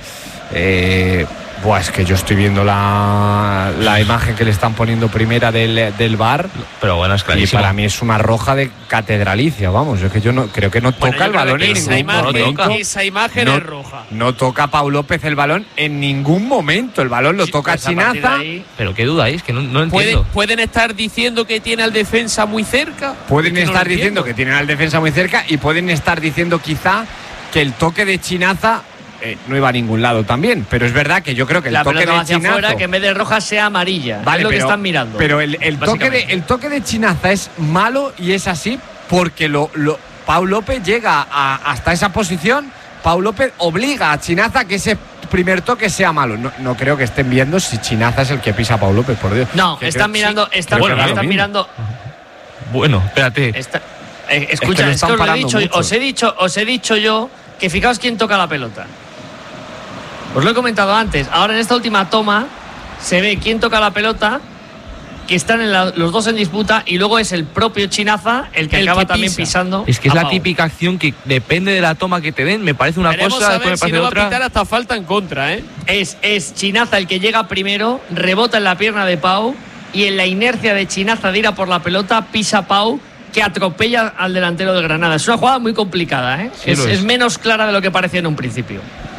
eh, buah, es que yo estoy viendo la, la imagen que le están poniendo primera del, del VAR Pero bueno, es y clarísimo. para mí es una roja de catedralicia, vamos, es que yo no creo que no Bueno, toca yo el creo balón que en esa ningún imagen, momento. esa imagen No- es roja. No toca Pau López el balón en ningún momento, el balón lo toca Pues a partir de Chinaza. ahí, Pero qué duda es que no, no ¿Pueden, entiendo. pueden estar diciendo que tiene al defensa muy cerca. Pueden Es que no lo estar diciendo entiendo. que tienen al defensa muy cerca y pueden estar diciendo quizá que el toque de Chinaza eh, no iba a ningún lado también. Pero es verdad que yo creo que el la toque pelota de hacia Chinazo, afuera, que en vez de roja sea amarilla. vale, es lo pero, que están mirando. Pero el, el, toque de, el toque de Chinaza es malo y es así porque lo, lo, Pau López llega a, hasta esa posición. Pau López obliga a Chinaza a que ese primer toque sea malo. No, no creo que estén viendo si Chinaza es el que pisa a Pau López, por Dios. No, que están creo, mirando, sí, están, bueno, están mirando. Bueno, espérate. Está, eh, escucha, es que, es que os, lo he dicho, os he dicho, os he dicho yo que fijaos quién toca la pelota. Os lo he comentado antes. Ahora en esta última toma se ve quién toca la pelota, que están en la, los dos en disputa, y luego es el propio Chinaza el que el acaba que también pisa. pisando. Es que es la Pau. típica acción que depende de la toma que te den. Me parece una Veremos cosa, a después ver me si parece no va otra. a pitar hasta falta en contra, ¿eh? Es, es Chinaza el que llega primero, rebota en la pierna de Pau, y en la inercia de Chinaza de ir a por la pelota, pisa Pau, que atropella al delantero del Granada. Es una jugada muy complicada, ¿eh? Sí, es, es. es menos clara de lo que parecía en un principio.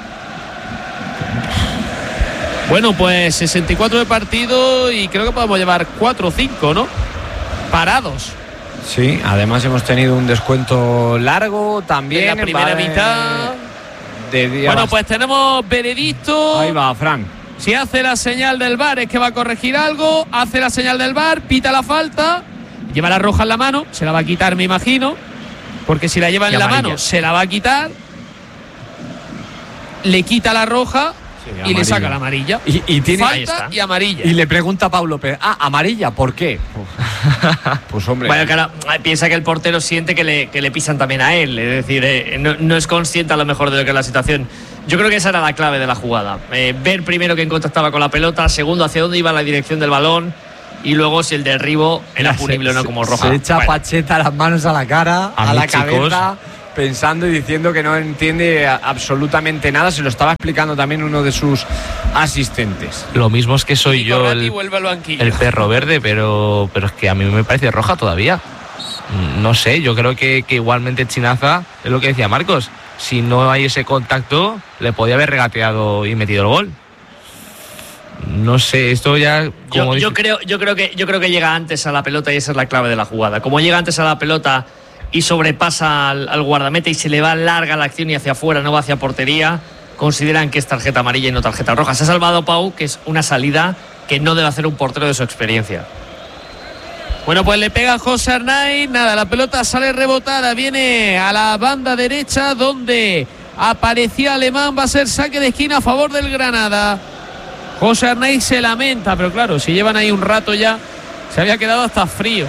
Bueno, pues sesenta y cuatro de partido y creo que podemos llevar cuatro o cinco, ¿no? Parados. Sí, además hemos tenido un descuento largo también. En la primera vale, mitad. De día Bueno, bastante. pues tenemos veredicto. Ahí va, Fran. Si hace la señal del V A R es que va a corregir algo. Hace la señal del V A R, pita la falta. Lleva la roja en la mano. Se la va a quitar, me imagino. Porque si la lleva en Y la amarilla. mano, se la va a quitar. Le quita la roja. Sí, y amarilla. le saca la amarilla. Y, y tiene Falta y amarilla. Y le pregunta a Pau López, ah, amarilla, ¿por qué? Pues hombre. Bueno, claro, piensa que el portero siente que le, que le pisan también a él. Es decir, eh, no, no es consciente a lo mejor de lo que es la situación. Yo creo que esa era la clave de la jugada. Eh, ver primero quién contactaba con la pelota, segundo hacia dónde iba la dirección del balón, y luego si el derribo era Mira, punible se- o no como se- roja. Se echa Bueno. Pacheta las manos a la cara, A a, mí, la chicos. cabeza, pensando y diciendo que no entiende a- absolutamente nada. Se lo estaba explicando también uno de sus asistentes. Lo mismo es que soy Y yo Corrati el, vuelve al banquillo. el perro verde, pero, pero es que a mí me parece roja todavía. No sé, yo creo que, que igualmente Chinaza, es lo que decía Marcos, si no hay ese contacto, le podía haber regateado y metido el gol. No sé, esto ya... Como Yo, yo dice- creo, yo, creo que, yo creo que llega antes a la pelota y esa es la clave de la jugada. Como llega antes a la pelota y sobrepasa al, al guardameta y se le va larga la acción y hacia afuera, no va hacia portería, consideran que es tarjeta amarilla y no tarjeta roja. Se ha salvado Pau, que es una salida que no debe hacer un portero de su experiencia. Bueno, pues le pega José Arnaiz. Nada, la pelota sale rebotada. Viene a la banda derecha donde aparecía Alemán. Va a ser saque de esquina a favor del Granada. José Arnaiz se lamenta, pero claro, si llevan ahí un rato ya, se había quedado hasta frío.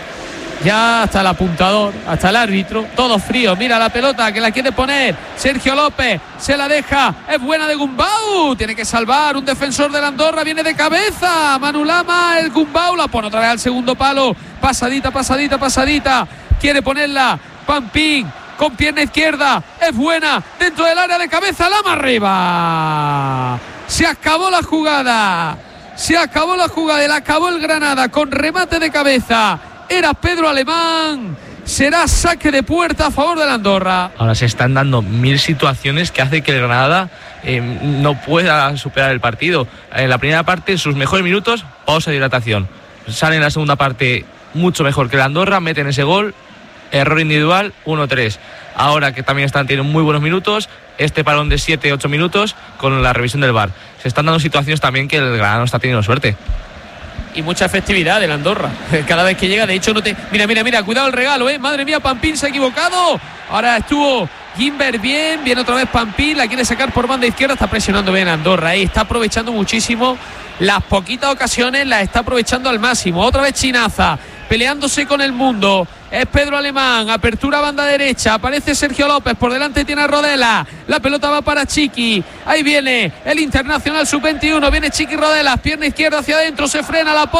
Ya hasta el apuntador, hasta el árbitro, todo frío. Mira la pelota que la quiere poner Sergio López, se la deja, es buena de Gumbau, tiene que salvar un defensor de la Andorra, viene de cabeza, Manu Lama, el Gumbau la pone otra vez al segundo palo, pasadita, pasadita, pasadita, quiere ponerla Pampín con pierna izquierda, es buena, dentro del área de cabeza, Lama arriba. Se acabó la jugada, se acabó la jugada, la acabó el Granada con remate de cabeza. Era Pedro Alemán. Será saque de puerta a favor de la Andorra. Ahora se están dando mil situaciones que hace que el Granada eh, no pueda superar el partido. En la primera parte, sus mejores minutos, pausa de hidratación. Sale en la segunda parte mucho mejor que la Andorra, meten ese gol, error individual, uno tres. Ahora que también están teniendo muy buenos minutos, este parón de siete ocho minutos con la revisión del V A R. Se están dando situaciones también que el Granada no está teniendo suerte. Y mucha efectividad del Andorra. Cada vez que llega, de hecho, no te. Mira, mira, mira, cuidado el regalo, ¿eh? Madre mía, Pampín se ha equivocado. Ahora estuvo Gimber bien, viene otra vez Pampín, la quiere sacar por banda izquierda, está presionando bien Andorra, ¿eh? Está aprovechando muchísimo las poquitas ocasiones, las está aprovechando al máximo. Otra vez Chinaza, peleándose con el mundo. Es Pedro Alemán, apertura banda derecha, aparece Sergio López, por delante tiene a Rodela, la pelota va para Chiqui, ahí viene el internacional sub veintiuno, viene Chiqui Rodela, pierna izquierda hacia adentro, se frena, la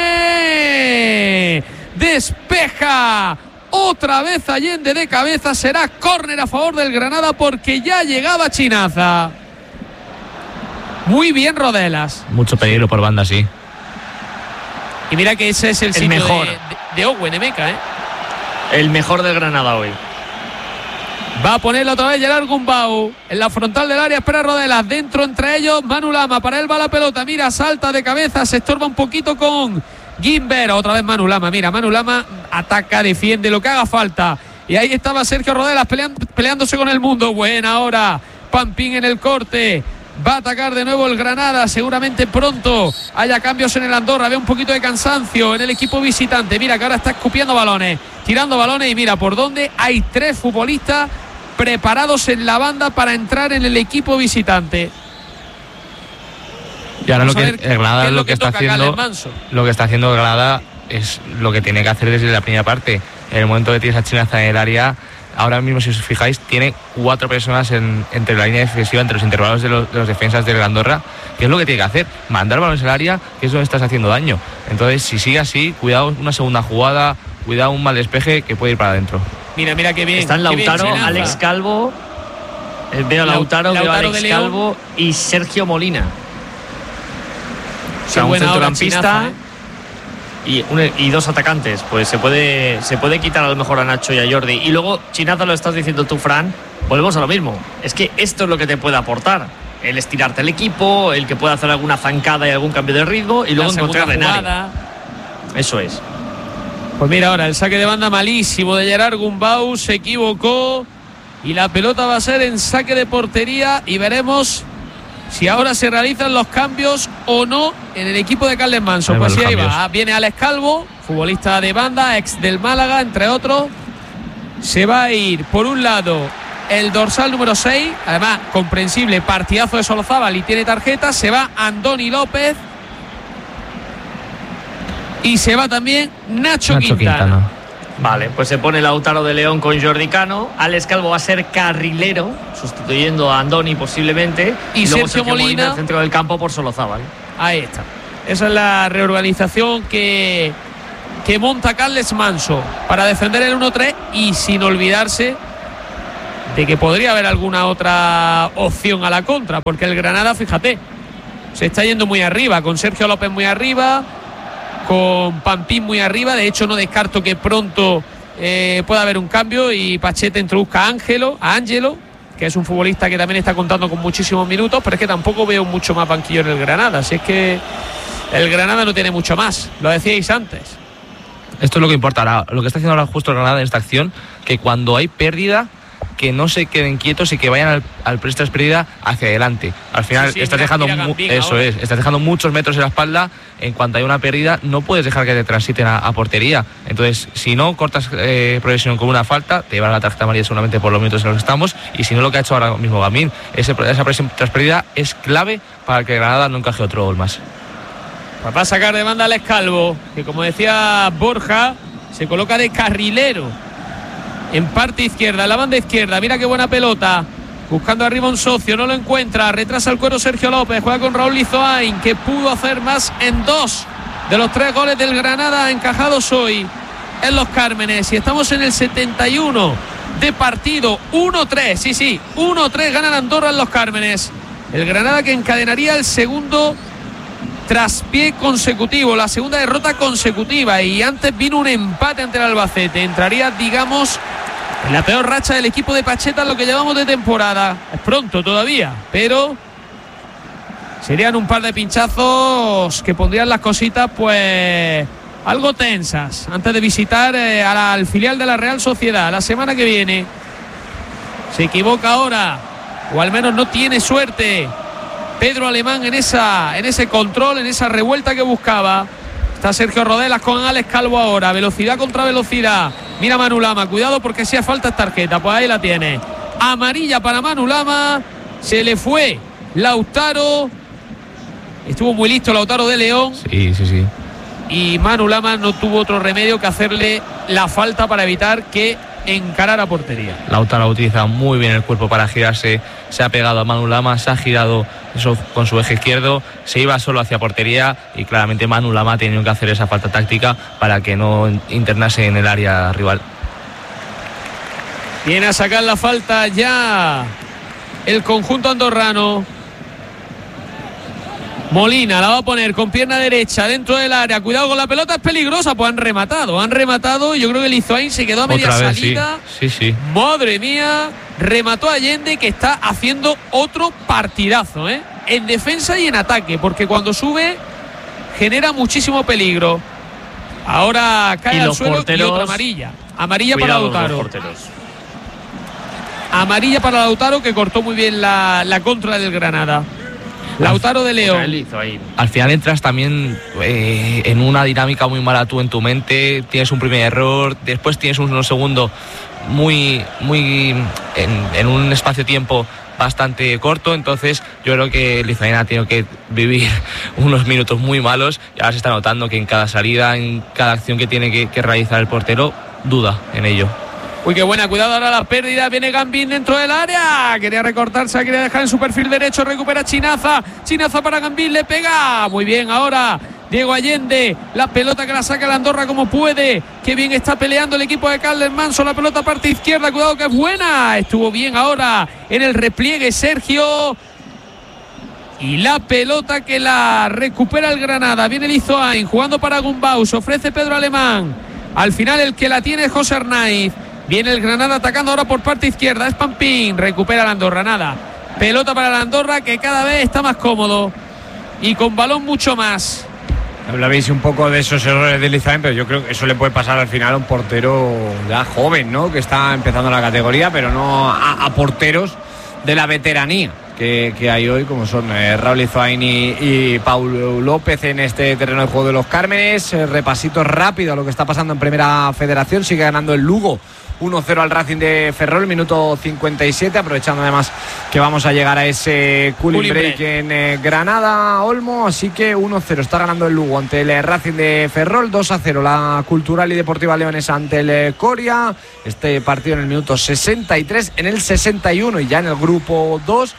pone, despeja, otra vez Allende de cabeza, será córner a favor del Granada porque ya llegaba Chinaza. Muy bien Rodelas. Mucho peligro por banda, sí. Y mira que ese es el, El sitio mejor. de, de, de Owen Emeka, ¿eh? El mejor del Granada hoy. Va a ponerla otra vez Gerard Gumbau en la frontal del área, espera Rodelas, dentro entre ellos Manu Lama, para él va la pelota, mira, salta de cabeza, se estorba un poquito con Gimber, otra vez Manu Lama, mira, Manu Lama ataca, defiende, lo que haga falta, y ahí estaba Sergio Rodelas peleando, peleándose con el mundo, buena ahora Pampín en el corte. Va a atacar de nuevo el Granada. Seguramente pronto haya cambios en el Andorra. Ve un poquito de cansancio en el equipo visitante. Mira que ahora está escupiendo balones, tirando balones. Y mira por dónde hay tres futbolistas preparados en la banda para entrar en el equipo visitante. Y ahora lo que el Granada es lo, lo que, que está haciendo, lo que está haciendo el Granada es lo que tiene que hacer desde la primera parte. En el momento que tiene esa chinaza en el área, ahora mismo, si os fijáis, tiene cuatro personas en, entre la línea defensiva, entre los intervalos de los, de los defensas del Andorra, que es lo que tiene que hacer, mandar balones al área, que es donde estás haciendo daño. Entonces, si sigue así, cuidado una segunda jugada, cuidado un mal despeje que puede ir para adentro. Mira, mira qué bien. Están Lautaro, bien, Alex Calvo, veo a Lautaro, Lautaro veo a Alex Calvo y Sergio Molina. O sea, un centrocampista ¿eh? y, un, y dos atacantes. Pues se puede se puede quitar a lo mejor a Nacho y a Jordi. Y luego, Chinaza, lo estás diciendo tú, Fran, volvemos a lo mismo. Es que esto es lo que te puede aportar. El estirarte el equipo, el que pueda hacer alguna zancada y algún cambio de ritmo y luego encontrar en área. Eso es. Pues mira ahora, el saque de banda malísimo de Gerard Gumbau, se equivocó y la pelota va a ser en saque de portería y veremos si ahora se realizan los cambios o no en el equipo de Carles Manso. Pues sí, ahí va. Viene Alex Calvo, futbolista de banda, ex del Málaga, entre otros. Se va a ir, por un lado, el dorsal número seis, además, comprensible, partidazo de Solozábal y tiene tarjeta. Se va Andoni López. Y se va también Nacho, Nacho Quintana. Quintana. Vale, pues se pone Lautaro de León con Jordi Cano. Alex Calvo va a ser carrilero, sustituyendo a Andoni posiblemente. Y, y luego Sergio, Sergio Molina, Molina en el centro del campo por Solozábal. Ahí está. Esa es la reorganización que, que monta Carles Manso para defender el uno tres y sin olvidarse de que podría haber alguna otra opción a la contra, porque el Granada, fíjate, se está yendo muy arriba, con Sergio López muy arriba, con Pampín muy arriba. De hecho, no descarto que pronto eh, pueda haber un cambio y Pacheta introduzca a Ángelo, a Ángelo, que es un futbolista que también está contando con muchísimos minutos, pero es que tampoco veo mucho más banquillo en el Granada. Así es que el Granada no tiene mucho más, lo decíais antes. Esto es lo que importa ahora, lo que está haciendo ahora justo el Granada en esta acción, que cuando hay pérdida, que no se queden quietos y que vayan al, al tras pérdida hacia adelante. Al final sí, sí, estás mira, dejando mira mu- eso ahora. es, estás dejando muchos metros en la espalda. En cuanto hay una pérdida, no puedes dejar que te transiten a, a portería. Entonces, si no cortas eh, progresión con una falta, te llevan a la tarjeta amarilla seguramente por los minutos en los que estamos. Y si no, lo que ha hecho ahora mismo Gamín, ese, esa presión tras pérdida es clave para que Granada no encaje otro gol más. Pues va a sacar de banda Alex Calvo, que como decía Borja, se coloca de carrilero en parte izquierda, en la banda izquierda. Mira qué buena pelota, buscando arriba un socio, no lo encuentra, retrasa el cuero Sergio López, juega con Raúl Lizoain, que pudo hacer más en dos de los tres goles del Granada encajados hoy en Los Cármenes. Y estamos en el setenta y uno de partido, uno tres, sí, sí, uno tres gana Andorra en Los Cármenes. El Granada que encadenaría el segundo traspié consecutivo, la segunda derrota consecutiva, y antes vino un empate ante el Albacete. Entraría, digamos, en la peor racha del equipo de Pacheta en lo que llevamos de temporada. Es pronto todavía, pero serían un par de pinchazos que pondrían las cositas pues algo tensas antes de visitar eh, a la, al filial de la Real Sociedad la semana que viene. Se equivoca ahora, o al menos no tiene suerte, Pedro Alemán en esa en ese control, en esa revuelta que buscaba. Está Sergio Rodelas con Alex Calvo ahora, velocidad contra velocidad. Mira Manu Lama, cuidado porque si hace falta tarjeta, pues ahí la tiene. Amarilla para Manu Lama, se le fue Lautaro. Estuvo muy listo Lautaro de León. Sí, sí, sí. Y Manu Lama no tuvo otro remedio que hacerle la falta para evitar que encarara portería. Lautaro ha utilizado muy bien el cuerpo para girarse, se ha pegado a Manu Lama, se ha girado eso con su eje izquierdo, se iba solo hacia portería y claramente Manu Lama ha tenido que hacer esa falta táctica para que no internase en el área rival. Viene a sacar la falta ya el conjunto andorrano. Molina la va a poner con pierna derecha dentro del área, cuidado con la pelota, es peligrosa. Pues han rematado, han rematado y yo creo que Lizoain se quedó a media Otra vez, salida. Sí, sí, sí. Madre mía, remató Allende, que está haciendo otro partidazo, ¿eh? En defensa y en ataque, porque cuando sube genera muchísimo peligro. Ahora cae al suelo porteros, y otra amarilla. Amarilla para Lautaro. amarilla para Lautaro, que cortó muy bien la, la contra del Granada. Lautaro de León. Al final entras también eh, en una dinámica muy mala tú en tu mente, tienes un primer error, después tienes un segundo muy, muy en, en un espacio-tiempo bastante corto, entonces yo creo que Lizoina ha tenido que vivir unos minutos muy malos y ahora se está notando que en cada salida, en cada acción que tiene que, que realizar el portero, duda en ello. Uy, qué buena, cuidado ahora la pérdida, viene Gambín dentro del área, quería recortarse, quería dejar en su perfil derecho, recupera Chinaza, Chinaza para Gambín, le pega, muy bien ahora Diego Allende, la pelota que la saca el Andorra como puede, qué bien está peleando el equipo de Carles Manso, la pelota parte izquierda, cuidado que es buena, estuvo bien ahora en el repliegue Sergio, y la pelota que la recupera el Granada, viene Lizoain jugando para Gumbaus, ofrece Pedro Alemán, al final el que la tiene es José Arnaiz. Viene el Granada atacando ahora por parte izquierda. Es Pampín. Recupera la Andorra. Nada. Pelota para la Andorra que cada vez está más cómodo. Y con balón mucho más. Hablabais un poco de esos errores de Lizain, pero yo creo que eso le puede pasar al final a un portero ya joven, ¿no? Que está empezando la categoría, pero no a, a porteros de la veteranía que, que hay hoy, como son eh, Raúl Lizain y, y Paulo López en este terreno de juego de los Cármenes. Eh, repasito rápido a lo que está pasando en Primera Federación. Sigue ganando el Lugo uno cero al Racing de Ferrol, minuto cincuenta y siete, aprovechando además que vamos a llegar a ese cooling break, break en eh, Granada, Olmo, así que uno cero está ganando el Lugo ante el Racing de Ferrol, dos a cero la Cultural y Deportiva Leones ante el eh, Coria, este partido en el minuto sesenta y tres, en el sesenta y uno y ya en el grupo dos,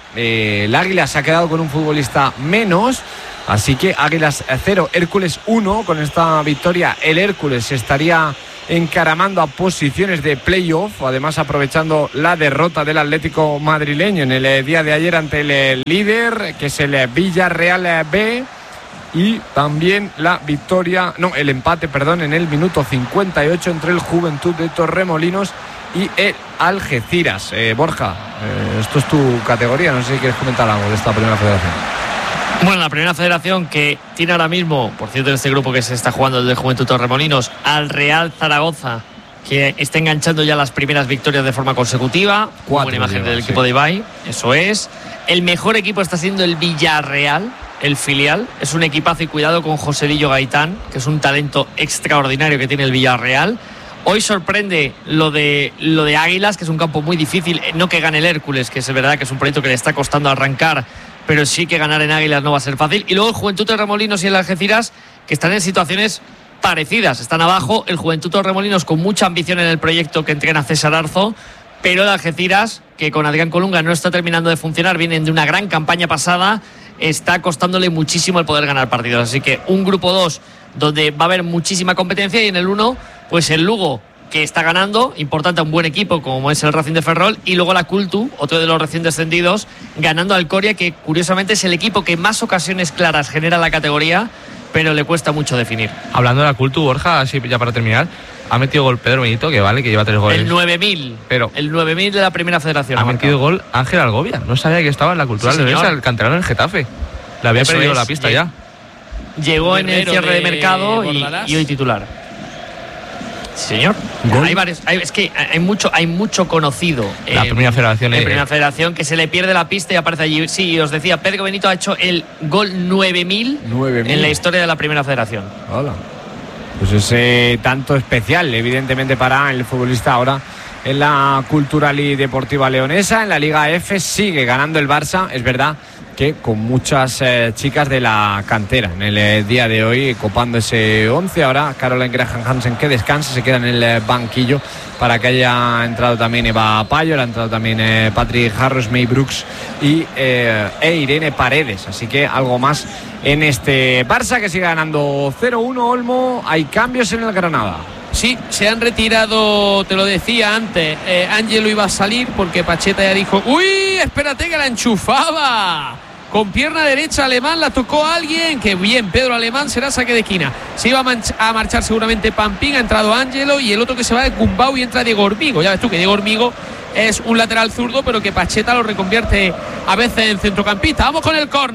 eh, el Águila se ha quedado con un futbolista menos. Así que Águilas cero, Hércules uno. Con esta victoria el Hércules se estaría encaramando a posiciones de playoff, además aprovechando la derrota del Atlético madrileño en el día de ayer ante el líder, que es el Villarreal B, y también la victoria, no, el empate, perdón, en el minuto cincuenta y ocho entre el Juventud de Torremolinos y el Algeciras. Eh, Borja, eh, esto es tu categoría, no sé si quieres comentar algo de esta Primera Federación. Bueno, la Primera Federación que tiene ahora mismo, por cierto, en este grupo que se está jugando desde Juventud Torremolinos, al Real Zaragoza, que está enganchando ya las primeras victorias de forma consecutiva. Cuatro, buena imagen lleva, del equipo sí. de Ibai, eso es. El mejor equipo está siendo el Villarreal, el filial. Es un equipazo y cuidado con Joselillo Gaitán, que es un talento extraordinario que tiene el Villarreal. Hoy sorprende lo de, lo de Águilas, que es un campo muy difícil. No que gane el Hércules, que es verdad que es un proyecto que le está costando arrancar, pero sí que ganar en Águilas no va a ser fácil. Y luego el Juventud Torremolinos y el Algeciras, que están en situaciones parecidas. Están abajo, el Juventud Torremolinos con mucha ambición en el proyecto que entrena César Arzo, pero el Algeciras, que con Adrián Colunga no está terminando de funcionar, vienen de una gran campaña pasada, está costándole muchísimo el poder ganar partidos. Así que un grupo dos donde va a haber muchísima competencia, y en el uno, pues el Lugo, que está ganando, importante a un buen equipo como es el Racing de Ferrol, y luego la Cultu, otro de los recién descendidos, ganando al Coria, que curiosamente es el equipo que más ocasiones claras genera la categoría, pero le cuesta mucho definir. Hablando de la Cultu, Borja, así ya para terminar, ha metido gol Pedro Benito, que vale, que lleva tres goles. El nueve mil, pero el nueve mil de la Primera Federación. Ha metido gol Ángel Algovia, no sabía que estaba en la Cultural sí, Leonesa, el canterano del Getafe. Le había Eso perdido es. la pista Lleg- ya. Llegó en el cierre de, de mercado y, y hoy titular. Señor, hay varios, hay, es que hay mucho, hay mucho conocido. La eh, Primera Federación. En Primera Federación que se le pierde la pista y aparece allí. Sí, os decía, Pedro Benito ha hecho el gol nueve mil en la historia de la Primera Federación. Hola. Pues es eh, tanto especial, evidentemente, para el futbolista ahora en la Cultural y Deportiva Leonesa. En la Liga F sigue ganando el Barça, es verdad, que con muchas eh, chicas de la cantera en el eh, día de hoy, copando ese once. Ahora Caroline Graham Hansen, que descansa, se queda en el eh, banquillo, para que haya entrado también Eva Payo, ha entrado también eh, Patrick Harris, May Brooks y eh, e Irene Paredes. Así que algo más en este Barça, que sigue ganando cero uno. Olmo, hay cambios en el Granada. Sí, se han retirado, te lo decía antes, eh, Ángelo iba a salir porque Pacheta ya dijo, uy, espérate que la enchufaba. Con pierna derecha Alemán, la tocó a alguien, que bien, Pedro Alemán, será saque de esquina. Se iba a, manch- a marchar seguramente Pampín, ha entrado Ángelo, y el otro que se va es Gumbau y entra Diego Hormigo. Ya ves tú que Diego Hormigo es un lateral zurdo, pero que Pacheta lo reconvierte a veces en centrocampista. Vamos con el córner.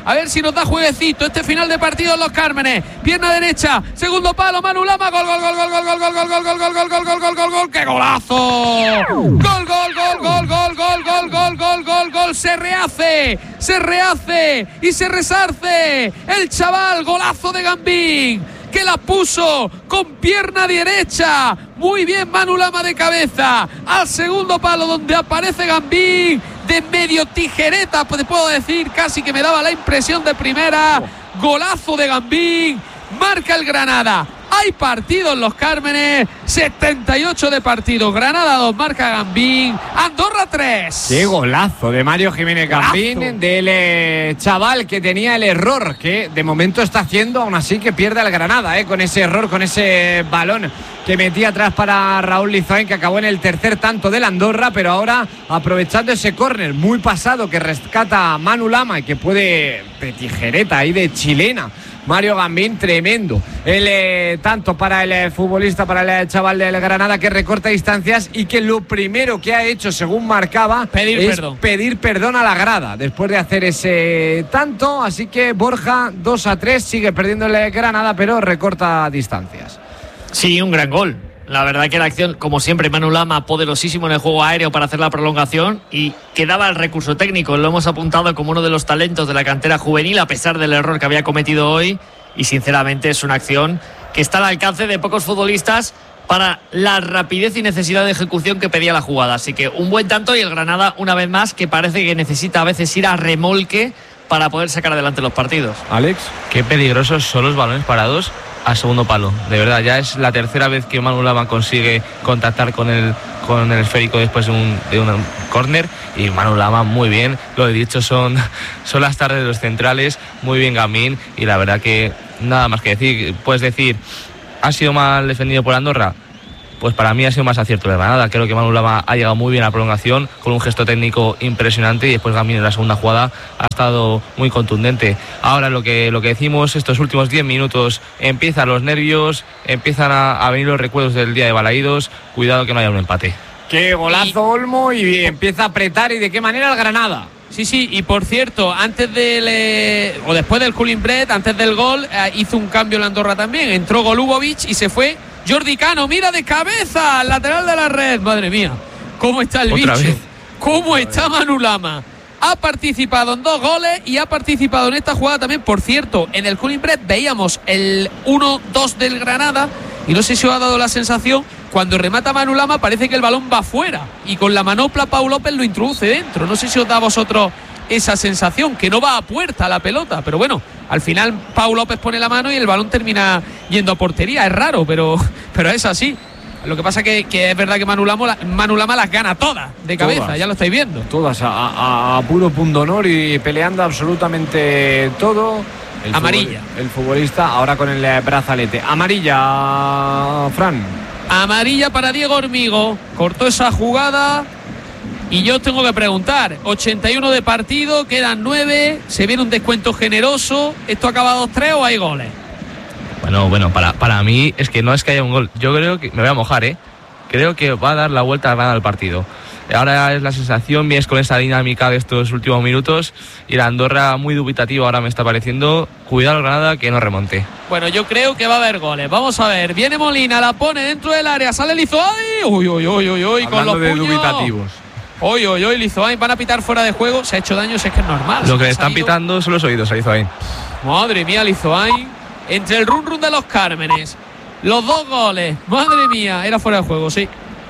A ver si nos da jueguecito este final de partido en Los Cármenes. Pierna derecha, segundo palo, Manu Lama, gol, gol, gol, gol, gol, gol, gol, gol, gol, gol, gol, gol, gol, gol, gol, gol, gol, qué golazo. Gol, gol, gol, gol, gol, gol, gol, gol, gol, gol, gol, se rehace, se rehace y se resarce el chaval, golazo de Gambín, que la puso con pierna derecha. Muy bien Manu Lama de cabeza al segundo palo, donde aparece Gambín de medio tijereta, pues te puedo decir, casi que me daba la impresión de primera. Golazo de Gambín, marca el Granada. Hay partido en Los Cármenes, setenta y ocho de partido, Granada dos, marca Gambín, Andorra tres. Qué golazo de Mario Jiménez Gambín, Golazo. del eh, chaval que tenía el error, que de momento está haciendo, aún así que pierde al Granada, eh, con ese error, con ese balón que metía atrás para Raúl Lizoain, que acabó en el tercer tanto del Andorra, pero ahora aprovechando ese córner muy pasado que rescata Manu Lama y que puede de tijereta ahí de chilena Mario Gambín, tremendo el eh, tanto para el eh, futbolista, para el eh, chaval del Granada, que recorta distancias y que lo primero que ha hecho, según marcaba, pedir es perdón. pedir perdón a la grada después de hacer ese tanto. Así que Borja, dos a tres, sigue perdiendo el Granada, pero recorta distancias. Sí, un gran gol. La verdad que la acción, como siempre, Manu Lama poderosísimo en el juego aéreo para hacer la prolongación, y quedaba el recurso técnico. Lo hemos apuntado como uno de los talentos de la cantera juvenil, a pesar del error que había cometido hoy, y sinceramente es una acción que está al alcance de pocos futbolistas para la rapidez y necesidad de ejecución que pedía la jugada. Así que un buen tanto, y el Granada, una vez más, que parece que necesita a veces ir a remolque para poder sacar adelante los partidos. Alex, qué peligrosos son los balones parados al segundo palo, de verdad. Ya es la tercera vez que Manu Lama consigue contactar con el, con el esférico después de un, de un córner, y Manu Lama muy bien. Lo he dicho, son, son las tardes de los centrales, muy bien Gambín, y la verdad que nada más que decir. Puedes decir, ¿ha sido mal defendido por Andorra? Pues para mí ha sido más acierto de Granada. Creo que Manu Lama ha llegado muy bien a la prolongación, con un gesto técnico impresionante, y después Gambín en la segunda jugada ha estado muy contundente. Ahora lo que, lo que decimos, estos últimos diez minutos empiezan los nervios, empiezan a, a venir los recuerdos del día de Balaídos. Cuidado que no haya un empate. Qué golazo, y Olmo, y empieza a apretar, y de qué manera el Granada. Sí, sí, y por cierto, antes del eh, o después del cooling break, antes del gol, eh, hizo un cambio en Andorra también. Entró Golubovic y se fue Jordi Cano. Mira de cabeza al lateral de la red. Madre mía, cómo está el Otra bicho. vez. Cómo está Manu Lama. Ha participado en dos goles y ha participado en esta jugada también. Por cierto, en el cooling break veíamos el uno dos del Granada, y no sé si os ha dado la sensación, cuando remata Manu Lama parece que el balón va fuera, y con la manopla Pau López lo introduce dentro. No sé si os da a vosotros esa sensación, que no va a puerta la pelota, pero bueno, al final Pau López pone la mano y el balón termina yendo a portería. Es raro, pero, pero es así. Lo que pasa que, que es verdad que Manu Lama, Manu Lama las gana todas de cabeza, todas, ya lo estáis viendo. Todas a, a, a puro pundonor y peleando absolutamente todo. El amarilla. Futbol, el futbolista ahora con el brazalete. Amarilla, Fran. Amarilla para Diego Hormigo. Cortó esa jugada. Y yo tengo que preguntar, ochenta y uno de partido, quedan nueve, se viene un descuento generoso. ¿Esto acaba dos tres o hay goles? Bueno, bueno, para, para mí es que no es que haya un gol. Yo creo que, me voy a mojar, ¿eh? Creo que va a dar la vuelta a ganar el partido. Ahora es la sensación, vienes con esa dinámica de estos últimos minutos, y la Andorra muy dubitativa ahora me está pareciendo. Cuidado Granada que no remonte. Bueno, yo creo que va a haber goles. Vamos a ver, viene Molina, la pone dentro del área, sale Lizoain. Uy, uy, uy, uy, uy, con los de puños. dubitativos. Uy, uy, uy, Lizoain, van a pitar fuera de juego. Se ha hecho daño, si es que es normal. Lo que le Se están ido... pitando son los oídos a Lizoain. Madre mía, Lizoain. Entre el run run de los Cármenes, los dos goles, madre mía, era fuera de juego, sí.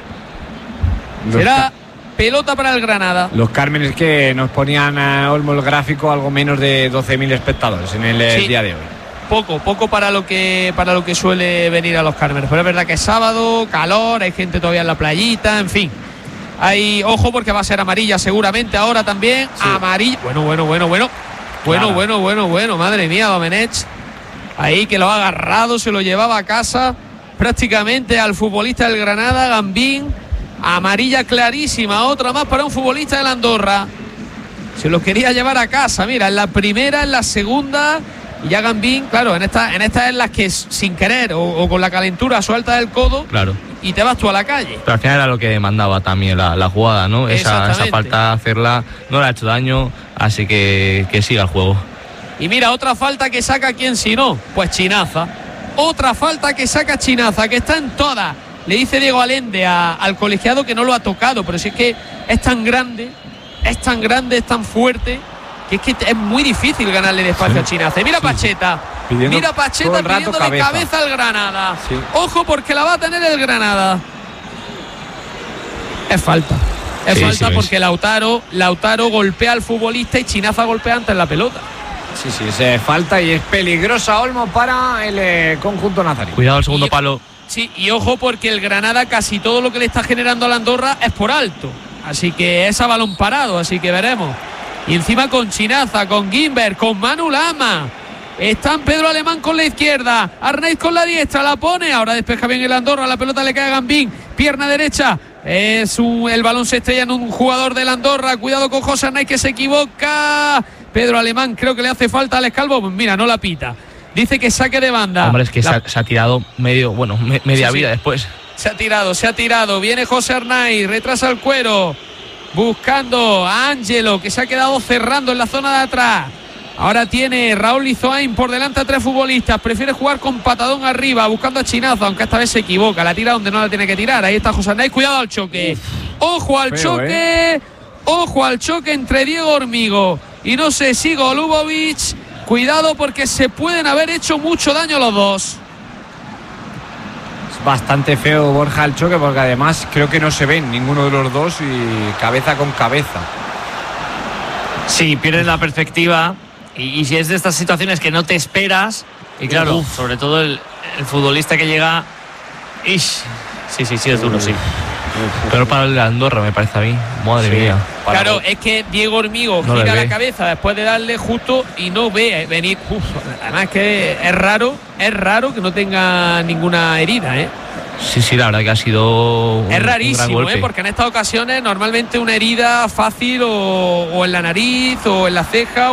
Los Será pelota para el Granada. Los Cármenes que nos ponían a Olmo el gráfico algo menos de doce mil espectadores en el sí. día de hoy. Poco, poco para lo que para lo que suele venir a los Cármenes. Pero es verdad que es sábado, calor, hay gente todavía en la playita, en fin. Hay, ojo, porque va a ser amarilla seguramente ahora también. Sí. Amarilla. Bueno, bueno, bueno, bueno. Bueno, claro. bueno, bueno, bueno. Madre mía, Domenech. Ahí que lo ha agarrado, se lo llevaba a casa prácticamente al futbolista del Granada, Gambín. Amarilla clarísima, otra más para un futbolista del Andorra. Se lo quería llevar a casa, mira, en la primera, en la segunda. Y ya Gambín, claro, en esta, en esta es las que sin querer o, o con la calentura suelta del codo, claro, y te vas tú a la calle. Pero al final era lo que demandaba también la, la jugada, ¿no? Esa, esa falta de hacerla no le ha hecho daño, así que que siga el juego. Y mira, otra falta que saca quién si no, pues Chinaza. Otra falta que saca Chinaza, que está en todas. Le dice Diego Allende a, al colegiado que no lo ha tocado, pero si es que es tan grande, es tan grande, es tan fuerte, que es que es muy difícil ganarle despacio sí. a Chinaza. Y mira sí, Pacheta, pidiendo mira Pacheta pidiéndole cabeza. cabeza al Granada. Sí. Ojo porque la va a tener el Granada. Es falta. Es sí, falta sí, porque Lautaro, Lautaro golpea al futbolista y Chinaza golpea antes la pelota. Sí, sí, es falta y es peligrosa, Olmo, para el eh, conjunto nazarí. Cuidado el segundo y, palo. Sí, y ojo porque el Granada casi todo lo que le está generando a la Andorra es por alto. Así que es a balón parado, así que veremos. Y encima con Chinaza, con Guimber, con Manu Lama. Están Pedro Alemán con la izquierda, Arnaiz con la diestra, la pone, ahora despeja bien el Andorra, la pelota le cae a Gambín, pierna derecha, es un, el balón se estrella en un jugador del Andorra, cuidado con José Arnaiz que se equivoca, Pedro Alemán creo que le hace falta a Alex Calvo, pues mira, no la pita, dice que saque de banda. Hombre, es que la... se, ha, se ha tirado medio, bueno, me, media sí, vida sí. después. Se ha tirado, se ha tirado, viene José Arnaiz, retrasa el cuero, buscando a Ángelo que se ha quedado cerrando en la zona de atrás. Ahora tiene Raúl Lizoain por delante a tres futbolistas. Prefiere jugar con patadón arriba, buscando a Chinaza, aunque esta vez se equivoca. La tira donde no la tiene que tirar. Ahí está José Arnaiz. Cuidado al choque. Ojo al Feo, choque. ¿eh? Ojo al choque entre Diego Hormigo y no sé si Golubovic. Cuidado porque se pueden haber hecho mucho daño los dos. Es bastante feo, Borja, el choque, porque además creo que no se ven ninguno de los dos y cabeza con cabeza. Sí, pierden la perspectiva. Y, y si es de estas situaciones que no te esperas, y claro, Uf. sobre todo el, el futbolista que llega, ish, sí, sí, sí, es duro, sí. Pero para el Andorra me parece a mí, madre sí. mía. Claro, es que Diego Hormigo no gira la cabeza después de darle justo y no ve venir. Uf, además que es raro, es raro que no tenga ninguna herida, ¿eh? Sí, sí, la verdad que ha sido un, es rarísimo, ¿eh? Porque en estas ocasiones normalmente una herida fácil o, o en la nariz o en la ceja